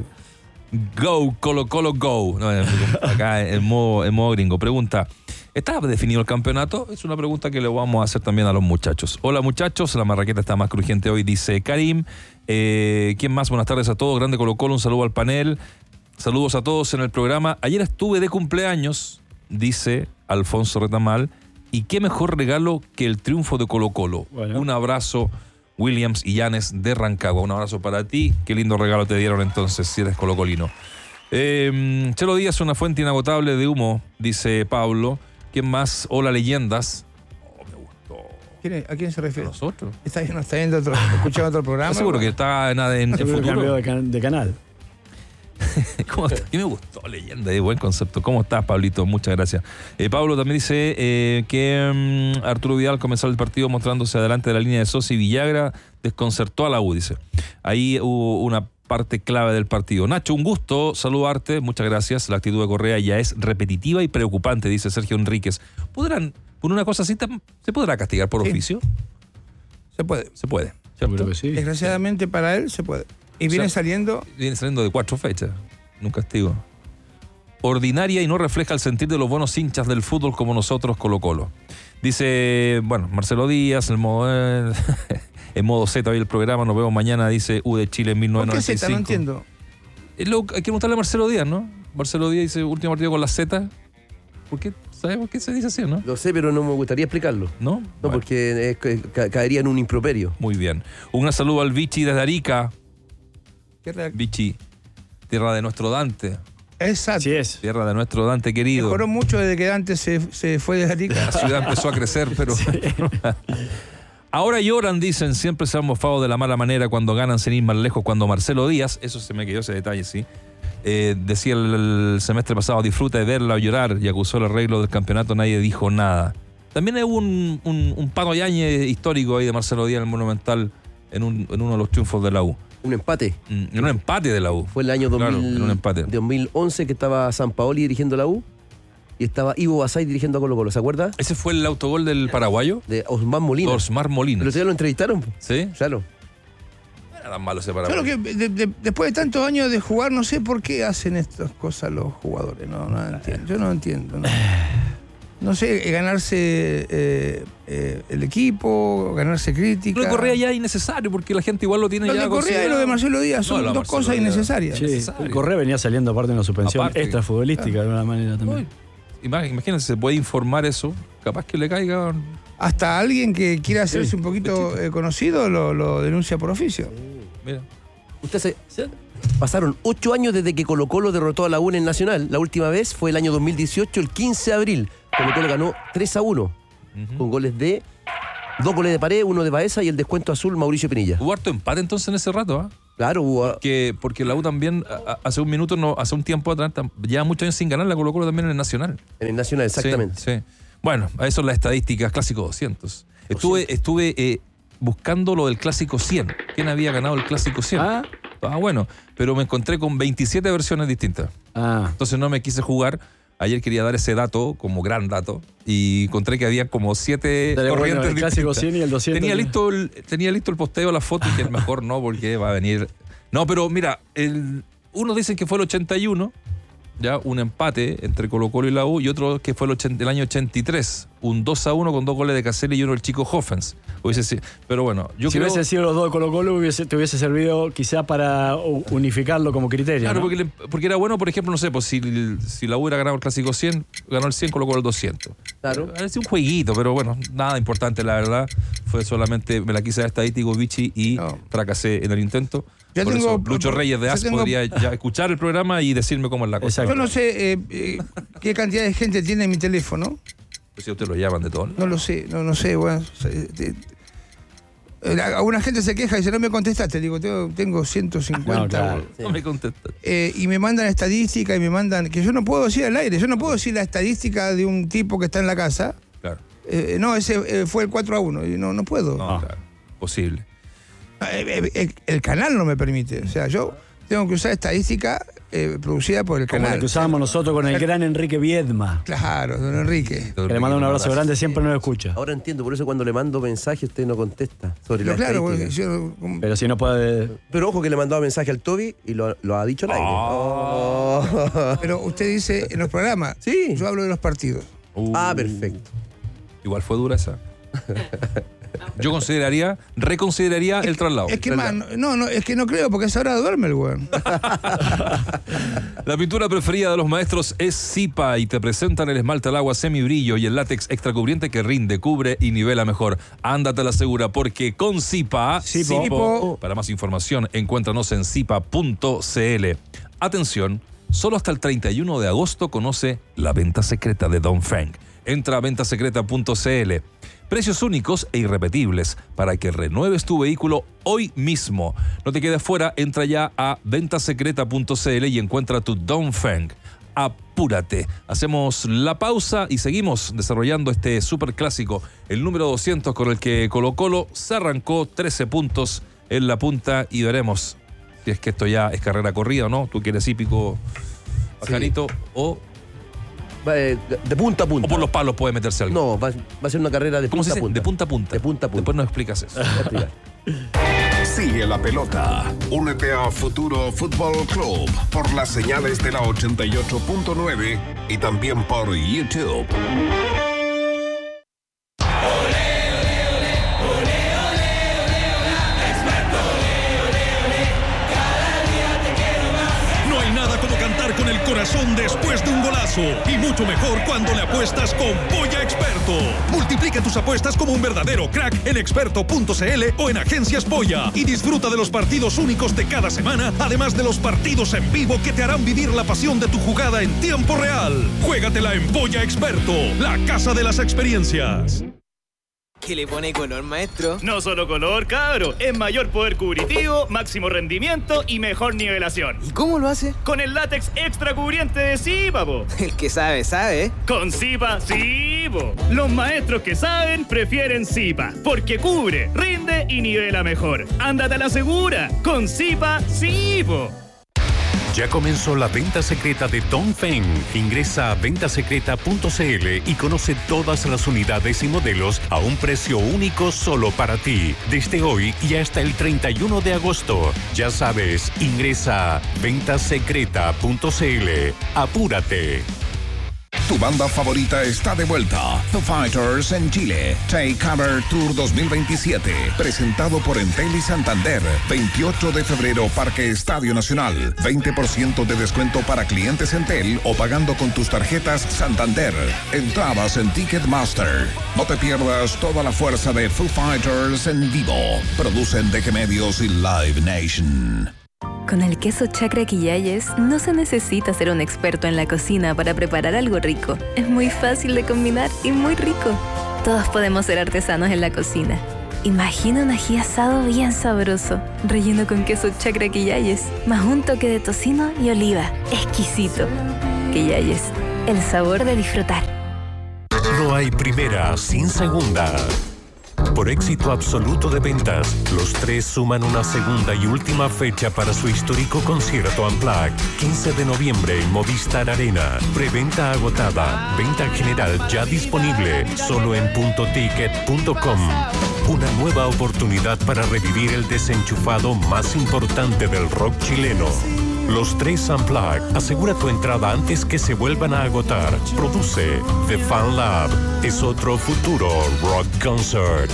Speaker 5: Go, Colo Colo Go. No, acá en modo, en modo gringo. Pregunta, ¿está definido el campeonato? Es una pregunta que le vamos a hacer también a los muchachos. Hola muchachos, la marraqueta está más crujiente hoy, dice Karim. Eh, ¿Quién más? Buenas tardes a todos. Grande Colo Colo, un saludo al panel. Saludos a todos en el programa. Ayer estuve de cumpleaños, dice Alfonso Retamal. Y qué mejor regalo que el triunfo de Colo Colo.
Speaker 6: Bueno.
Speaker 5: Un abrazo, Williams y Llanes de Rancagua. Un abrazo para ti. Qué lindo regalo te dieron entonces, si eres colocolino. Eh, Chelo Díaz, una fuente inagotable de humo, dice Pablo. ¿Quién más? Hola, leyendas. Oh, me gustó.
Speaker 7: ¿Quién es? ¿A quién se
Speaker 5: ¿A
Speaker 7: refiere?
Speaker 5: nosotros?
Speaker 7: ¿Está, no está viendo otro, escuchando otro programa?
Speaker 5: ¿Estás seguro que está en, en, en
Speaker 6: Seguro que cambió
Speaker 5: futuro?
Speaker 6: de, can- de canal.
Speaker 5: ¿Cómo está? A mí me gustó, leyenda, de buen concepto. ¿Cómo estás, Pablito? Muchas gracias. Eh, Pablo también dice eh, que mm, Arturo Vidal comenzó el partido mostrándose adelante de la línea de Sosa y Villagra, desconcertó a la U, dice. Ahí hubo una parte clave del partido. Nacho, un gusto saludarte, muchas gracias. La actitud de Correa ya es repetitiva y preocupante, dice Sergio Enríquez. ¿Podrán, por una cosa así, tam- se podrá castigar por
Speaker 7: Sí.
Speaker 5: oficio?
Speaker 7: Se puede.
Speaker 5: Se puede.
Speaker 6: Seguro que sí.
Speaker 7: Desgraciadamente para él se puede. Y
Speaker 5: O
Speaker 7: viene
Speaker 5: sea,
Speaker 7: saliendo.
Speaker 5: Viene saliendo de cuatro fechas. Un castigo. Ordinaria y no refleja el sentir de los buenos hinchas del fútbol como nosotros, Colo Colo. Dice, bueno, Marcelo Díaz, el modo, eh, en modo Z hoy el programa, nos vemos mañana, dice U de Chile en mil
Speaker 7: ¿Por qué
Speaker 5: novecientos noventa y
Speaker 7: Z?
Speaker 5: cinco.
Speaker 7: No entiendo.
Speaker 5: Es lo- hay que preguntarle a Marcelo Díaz, ¿no? Marcelo Díaz dice último partido con la Z. ¿Por qué? ¿Sabes por qué se dice así, no?
Speaker 8: Lo sé, pero no me gustaría explicarlo.
Speaker 5: ¿No?
Speaker 8: No,
Speaker 5: Bueno,
Speaker 8: porque es que ca- caería en un improperio.
Speaker 5: muy bien. Un saludo al Vichy desde Arica.
Speaker 7: ¿Qué reac-
Speaker 5: Vichy, tierra de nuestro Dante.
Speaker 7: Exacto.
Speaker 6: Así es.
Speaker 5: Tierra de nuestro Dante querido.
Speaker 7: Mejoró mucho desde que Dante se, se fue de Arica.
Speaker 5: La ciudad empezó a crecer, pero... Ahora lloran, dicen, siempre se han mofado de la mala manera cuando ganan sin ir más lejos, cuando Marcelo Díaz, eso se me quedó ese detalle, sí, eh, decía el, el semestre pasado, disfruta de verla o llorar, y acusó el arreglo del campeonato, nadie dijo nada. También hubo un, un, un Pano Yañez histórico ahí de Marcelo Díaz en el Monumental, en, un, en uno de los triunfos de la U.
Speaker 8: Un empate.
Speaker 5: Mm, En un empate de la U.
Speaker 8: Fue el año dos mil,
Speaker 5: Claro, en un empate.
Speaker 8: dos mil once que estaba Sampaoli dirigiendo la U y estaba Ivo Basay dirigiendo a Colo Colo. ¿Se acuerda?
Speaker 5: ¿Ese fue el autogol del paraguayo?
Speaker 8: De Osman Molina.
Speaker 5: Osmar Molina.
Speaker 8: Pero ustedes lo entrevistaron.
Speaker 5: ¿Sí?
Speaker 8: Claro.
Speaker 5: No era tan malo ese
Speaker 7: Solo
Speaker 5: paraguayo.
Speaker 7: que de- de- después de tantos años de jugar, no sé por qué hacen estas cosas los jugadores. No, no entiendo. Yo no entiendo. No, no sé, eh, ganarse eh, eh, el equipo, ganarse crítica.
Speaker 5: Lo de Correa ya es innecesario porque la gente igual lo tiene
Speaker 7: Lo
Speaker 5: ya
Speaker 7: de Correa y
Speaker 5: considerado.
Speaker 7: lo de Marcelo Díaz son
Speaker 5: No, lo de
Speaker 7: dos
Speaker 5: Marcelo
Speaker 7: cosas
Speaker 5: Díaz.
Speaker 7: innecesarias.
Speaker 6: Sí,
Speaker 5: necesario.
Speaker 6: el Correa venía saliendo aparte de una suspensión
Speaker 5: Aparte.
Speaker 6: extrafutbolística de una manera también.
Speaker 5: Uy, ima- Imagínense, se puede informar eso, capaz que le caiga.
Speaker 7: Hasta alguien que quiera hacerse
Speaker 6: Sí,
Speaker 7: un poquito eh, conocido lo, lo denuncia por oficio.
Speaker 5: Mira.
Speaker 8: Usted se, se- pasaron ocho años desde que Colo Colo derrotó a la U en el Nacional. La última vez fue el año dos mil dieciocho, el quince de abril. Colo Colo ganó tres a uno. Con goles de Dos goles de Paredes, uno de Baeza y el descuento azul Mauricio Pinilla.
Speaker 5: Hubo harto empate entonces en ese rato, ¿ah? ¿eh?
Speaker 8: Claro, hubo...
Speaker 5: Que, porque la U también, a, hace un minuto, no, hace un tiempo atrás, lleva muchos años sin ganar, la Colo Colo también en el Nacional.
Speaker 8: En el Nacional, exactamente.
Speaker 5: Sí, sí. Bueno, a eso son las estadísticas Clásico doscientos. Estuve, estuve eh, buscando lo del Clásico cien. ¿Quién había ganado el Clásico cien?
Speaker 6: Ah,
Speaker 5: Ah, bueno, pero me encontré con veintisiete versiones distintas.
Speaker 6: ah.
Speaker 5: Entonces no me quise jugar. Ayer quería dar ese dato como gran dato y encontré que había como siete
Speaker 6: Dale,
Speaker 5: corrientes
Speaker 6: bueno, el clásico
Speaker 5: distintas.
Speaker 6: cien y el doscientos.
Speaker 5: Tenía listo el, tenía listo el posteo, la foto y que mejor no porque va a venir. No, pero mira, el, unos dicen que fue el ochenta y uno, ya un empate entre Colo Colo y la U, y otro que fue el, ochenta, el año ochenta y tres, un dos a uno con dos goles de Caselli y uno el chico Hoffens. Hubiese sido- Pero bueno, yo
Speaker 6: Si
Speaker 5: creo...
Speaker 6: hubiese sido los dos de Colo Colo, hubiese, te hubiese servido quizá para u- unificarlo como criterio.
Speaker 5: Claro,
Speaker 6: ¿no?
Speaker 5: porque, le- porque era bueno, por ejemplo, no sé, pues si, si la U hubiera ganado el Clásico cien, ganó el cien, colocó el doscientos.
Speaker 8: Claro.
Speaker 5: Es un jueguito, pero bueno, nada importante, la verdad. Fue solamente, me la quise dar estadístico, Vichy, y
Speaker 7: No.
Speaker 5: fracasé en el intento.
Speaker 7: Yo
Speaker 5: por
Speaker 7: tengo-
Speaker 5: eso, Lucho Reyes de
Speaker 7: yo
Speaker 5: A S
Speaker 7: tengo-
Speaker 5: podría ya escuchar el programa y decirme cómo es la cosa.
Speaker 6: Exacto.
Speaker 7: Yo no sé eh, eh, qué cantidad de gente tiene mi teléfono.
Speaker 5: Pues si a usted lo llaman de todo.
Speaker 7: No lo sé, no, no sé, bueno. eh, eh, eh, Alguna gente se queja y dice, no me contestaste. Digo, tengo, tengo ciento cincuenta.
Speaker 6: No, claro.
Speaker 7: bueno.
Speaker 5: No me contesta.
Speaker 7: Eh, y me mandan estadísticas y me mandan, que yo no puedo decir al aire, yo no puedo decir la estadística de un tipo que está en la casa.
Speaker 5: Claro.
Speaker 7: Eh, no, ese eh, fue el cuatro a uno, y no, no puedo.
Speaker 5: No, claro. Posible.
Speaker 7: Eh, eh, el, el canal no me permite, o sea, yo tengo que usar estadística eh, producida por el
Speaker 6: Como la
Speaker 7: canal.
Speaker 6: que usábamos nosotros con el gran Enrique Viedma.
Speaker 7: Claro, don Enrique.
Speaker 6: Que le mando un abrazo grande, siempre nos escucha.
Speaker 8: Ahora entiendo, por eso cuando le mando mensaje usted no contesta sobre
Speaker 7: Pero
Speaker 8: la
Speaker 7: claro,
Speaker 8: estadística.
Speaker 7: porque yo, como-
Speaker 6: Pero si no puede.
Speaker 8: Pero ojo que le mandaba mensaje al Toby y lo, lo ha dicho al aire. Oh.
Speaker 7: pero usted dice en los programas,
Speaker 8: Sí.
Speaker 7: yo hablo de los partidos.
Speaker 5: Uh,
Speaker 8: Ah, perfecto.
Speaker 5: Igual fue dura esa. Yo consideraría, reconsideraría el traslado.
Speaker 7: Es que más, no, no, es que no creo, porque a esa hora duerme el weón.
Speaker 5: La pintura preferida de los maestros es Zipa y te presentan el esmalte al agua semibrillo y el látex extra cubriente que rinde, cubre y nivela mejor. Ándate a la segura porque con Zipa,
Speaker 6: Zipo.
Speaker 7: Zipo.
Speaker 5: para más información encuéntranos en zipa punto cl. Atención, solo hasta el treinta y uno de agosto conoce la venta secreta de Dongfeng. Entra a venta secreta punto cl. Precios únicos e irrepetibles para que renueves tu vehículo hoy mismo. No te quedes fuera, entra ya a venta secreta punto cl y encuentra tu Dongfeng. Apúrate. Hacemos la pausa y seguimos desarrollando este superclásico, el número doscientos, con el que Colo Colo se arrancó trece puntos en la punta y veremos si es que esto ya es carrera corrida o no. Tú que eres hípico, pajarito, o,
Speaker 8: Va, eh, de, de punta a punta.
Speaker 5: o por los palos puede meterse algo.
Speaker 8: No, va, va a ser una carrera de
Speaker 5: ¿Cómo
Speaker 8: punta
Speaker 5: se
Speaker 8: a
Speaker 5: dice?
Speaker 8: punta.
Speaker 5: De punta a punta.
Speaker 8: De punta a punta.
Speaker 5: Después nos explicas eso.
Speaker 8: Voy a explicar.
Speaker 4: Sigue la pelota. Únete a Futuro Fútbol Club por las señales de la ochenta y ocho punto nueve y también por YouTube.
Speaker 9: No hay nada como cantar con el corazón después de un golazo. Y mucho mejor cuando le apuestas con Polla Experto. Multiplica tus apuestas como un verdadero crack en experto punto cl o en Agencias Polla. Y disfruta de los partidos únicos de cada semana, además de los partidos en vivo que te harán vivir la pasión de tu jugada en tiempo real. Juégatela en Polla Experto, la casa de las experiencias.
Speaker 10: ¿Qué le pone color, maestro?
Speaker 11: No solo color, cabro. Es mayor poder cubritivo, máximo rendimiento y mejor nivelación.
Speaker 10: ¿Y cómo lo hace?
Speaker 11: Con el látex extra cubriente de Zipa, po.
Speaker 10: El que sabe, sabe.
Speaker 11: Con Zipa, sí, po. Los maestros que saben prefieren Zipa, porque cubre, rinde y nivela mejor. Ándate a la segura. Con Zipa, sí, po.
Speaker 2: Ya comenzó la venta secreta de Dongfeng. Ingresa a venta secreta punto cl y conoce todas las unidades y modelos a un precio único solo para ti. Desde hoy y hasta el treinta y uno de agosto. Ya sabes, ingresa a venta secreta punto cl. Apúrate.
Speaker 4: Tu banda favorita está de vuelta. Foo Fighters en Chile. Take Cover Tour dos mil veintisiete. Presentado por Entel y Santander. veintiocho de febrero, Parque Estadio Nacional. veinte por ciento de descuento para clientes Entel o pagando con tus tarjetas Santander. Entradas en Ticketmaster. No te pierdas toda la fuerza de Foo Fighters en vivo. Producen D G Medios y Live Nation.
Speaker 12: Con el queso Chacra Quillayes no se necesita ser un experto en la cocina para preparar algo rico. Es muy fácil de combinar y muy rico. Todos podemos ser artesanos en la cocina. Imagina un ají asado bien sabroso, relleno con queso chacra Quillayes, más un toque de tocino y oliva. Exquisito. Quillayes, el sabor de disfrutar.
Speaker 2: No hay primera sin segunda. Por éxito absoluto de ventas, los tres suman una segunda y última fecha para su histórico concierto Unplugged. quince de noviembre en Movistar Arena. Preventa agotada. Venta general ya disponible. Solo en punto ticket punto com. Una nueva oportunidad para revivir el desenchufado más importante del rock chileno. Los tres Unplugged. Asegura tu entrada antes que se vuelvan a agotar. Produce The Fan Lab. Es otro futuro rock concert.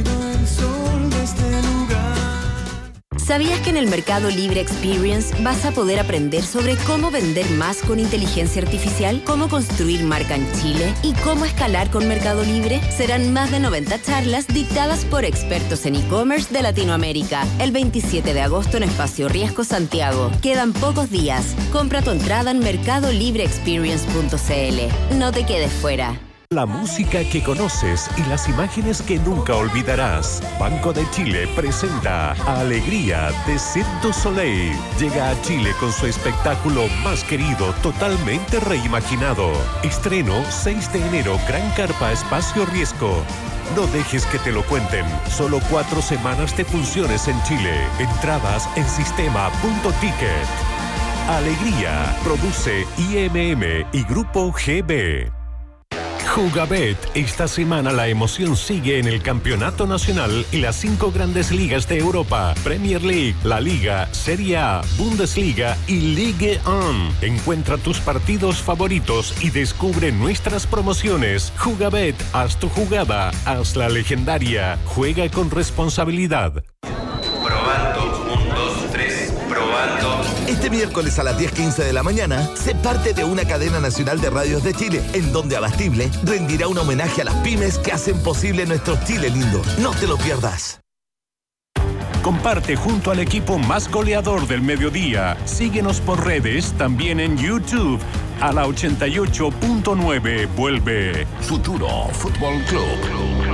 Speaker 13: ¿Sabías que en el Mercado Libre Experience vas a poder aprender sobre cómo vender más con inteligencia artificial, cómo construir marca en Chile y cómo escalar con Mercado Libre? Serán más de noventa charlas dictadas por expertos en e-commerce de Latinoamérica. El veintisiete de agosto en Espacio Riesgo, Santiago. Quedan pocos días. Compra tu entrada en mercado libre experience punto c l. No te quedes fuera.
Speaker 2: La música que conoces y las imágenes que nunca olvidarás. Banco de Chile presenta Alegría de Cirque du Soleil. Llega a Chile con su espectáculo más querido, totalmente reimaginado. Estreno seis de enero, Gran Carpa, Espacio Riesgo. No dejes que te lo cuenten. Solo cuatro semanas de funciones en Chile. Entradas en sistema punto ticket. Alegría. Produce I M M y Grupo G B. Jugabet. Esta semana la emoción sigue en el Campeonato Nacional y las cinco grandes ligas de Europa. Premier League, La Liga, Serie A, Bundesliga y Ligue uno. Encuentra tus partidos favoritos y descubre nuestras promociones. Jugabet. Haz tu jugada. Haz la legendaria. Juega con responsabilidad.
Speaker 14: Probando. Un, dos, tres. Probando.
Speaker 15: Este miércoles a las diez quince de la mañana, sé parte de una cadena nacional de radios de Chile, en donde Abastible rendirá un homenaje a las pymes que hacen posible nuestro Chile lindo. No te lo pierdas.
Speaker 2: Comparte junto al equipo más goleador del mediodía. Síguenos por redes, también en YouTube. A la ochenta y ocho punto nueve vuelve
Speaker 1: Futuro Fútbol Club.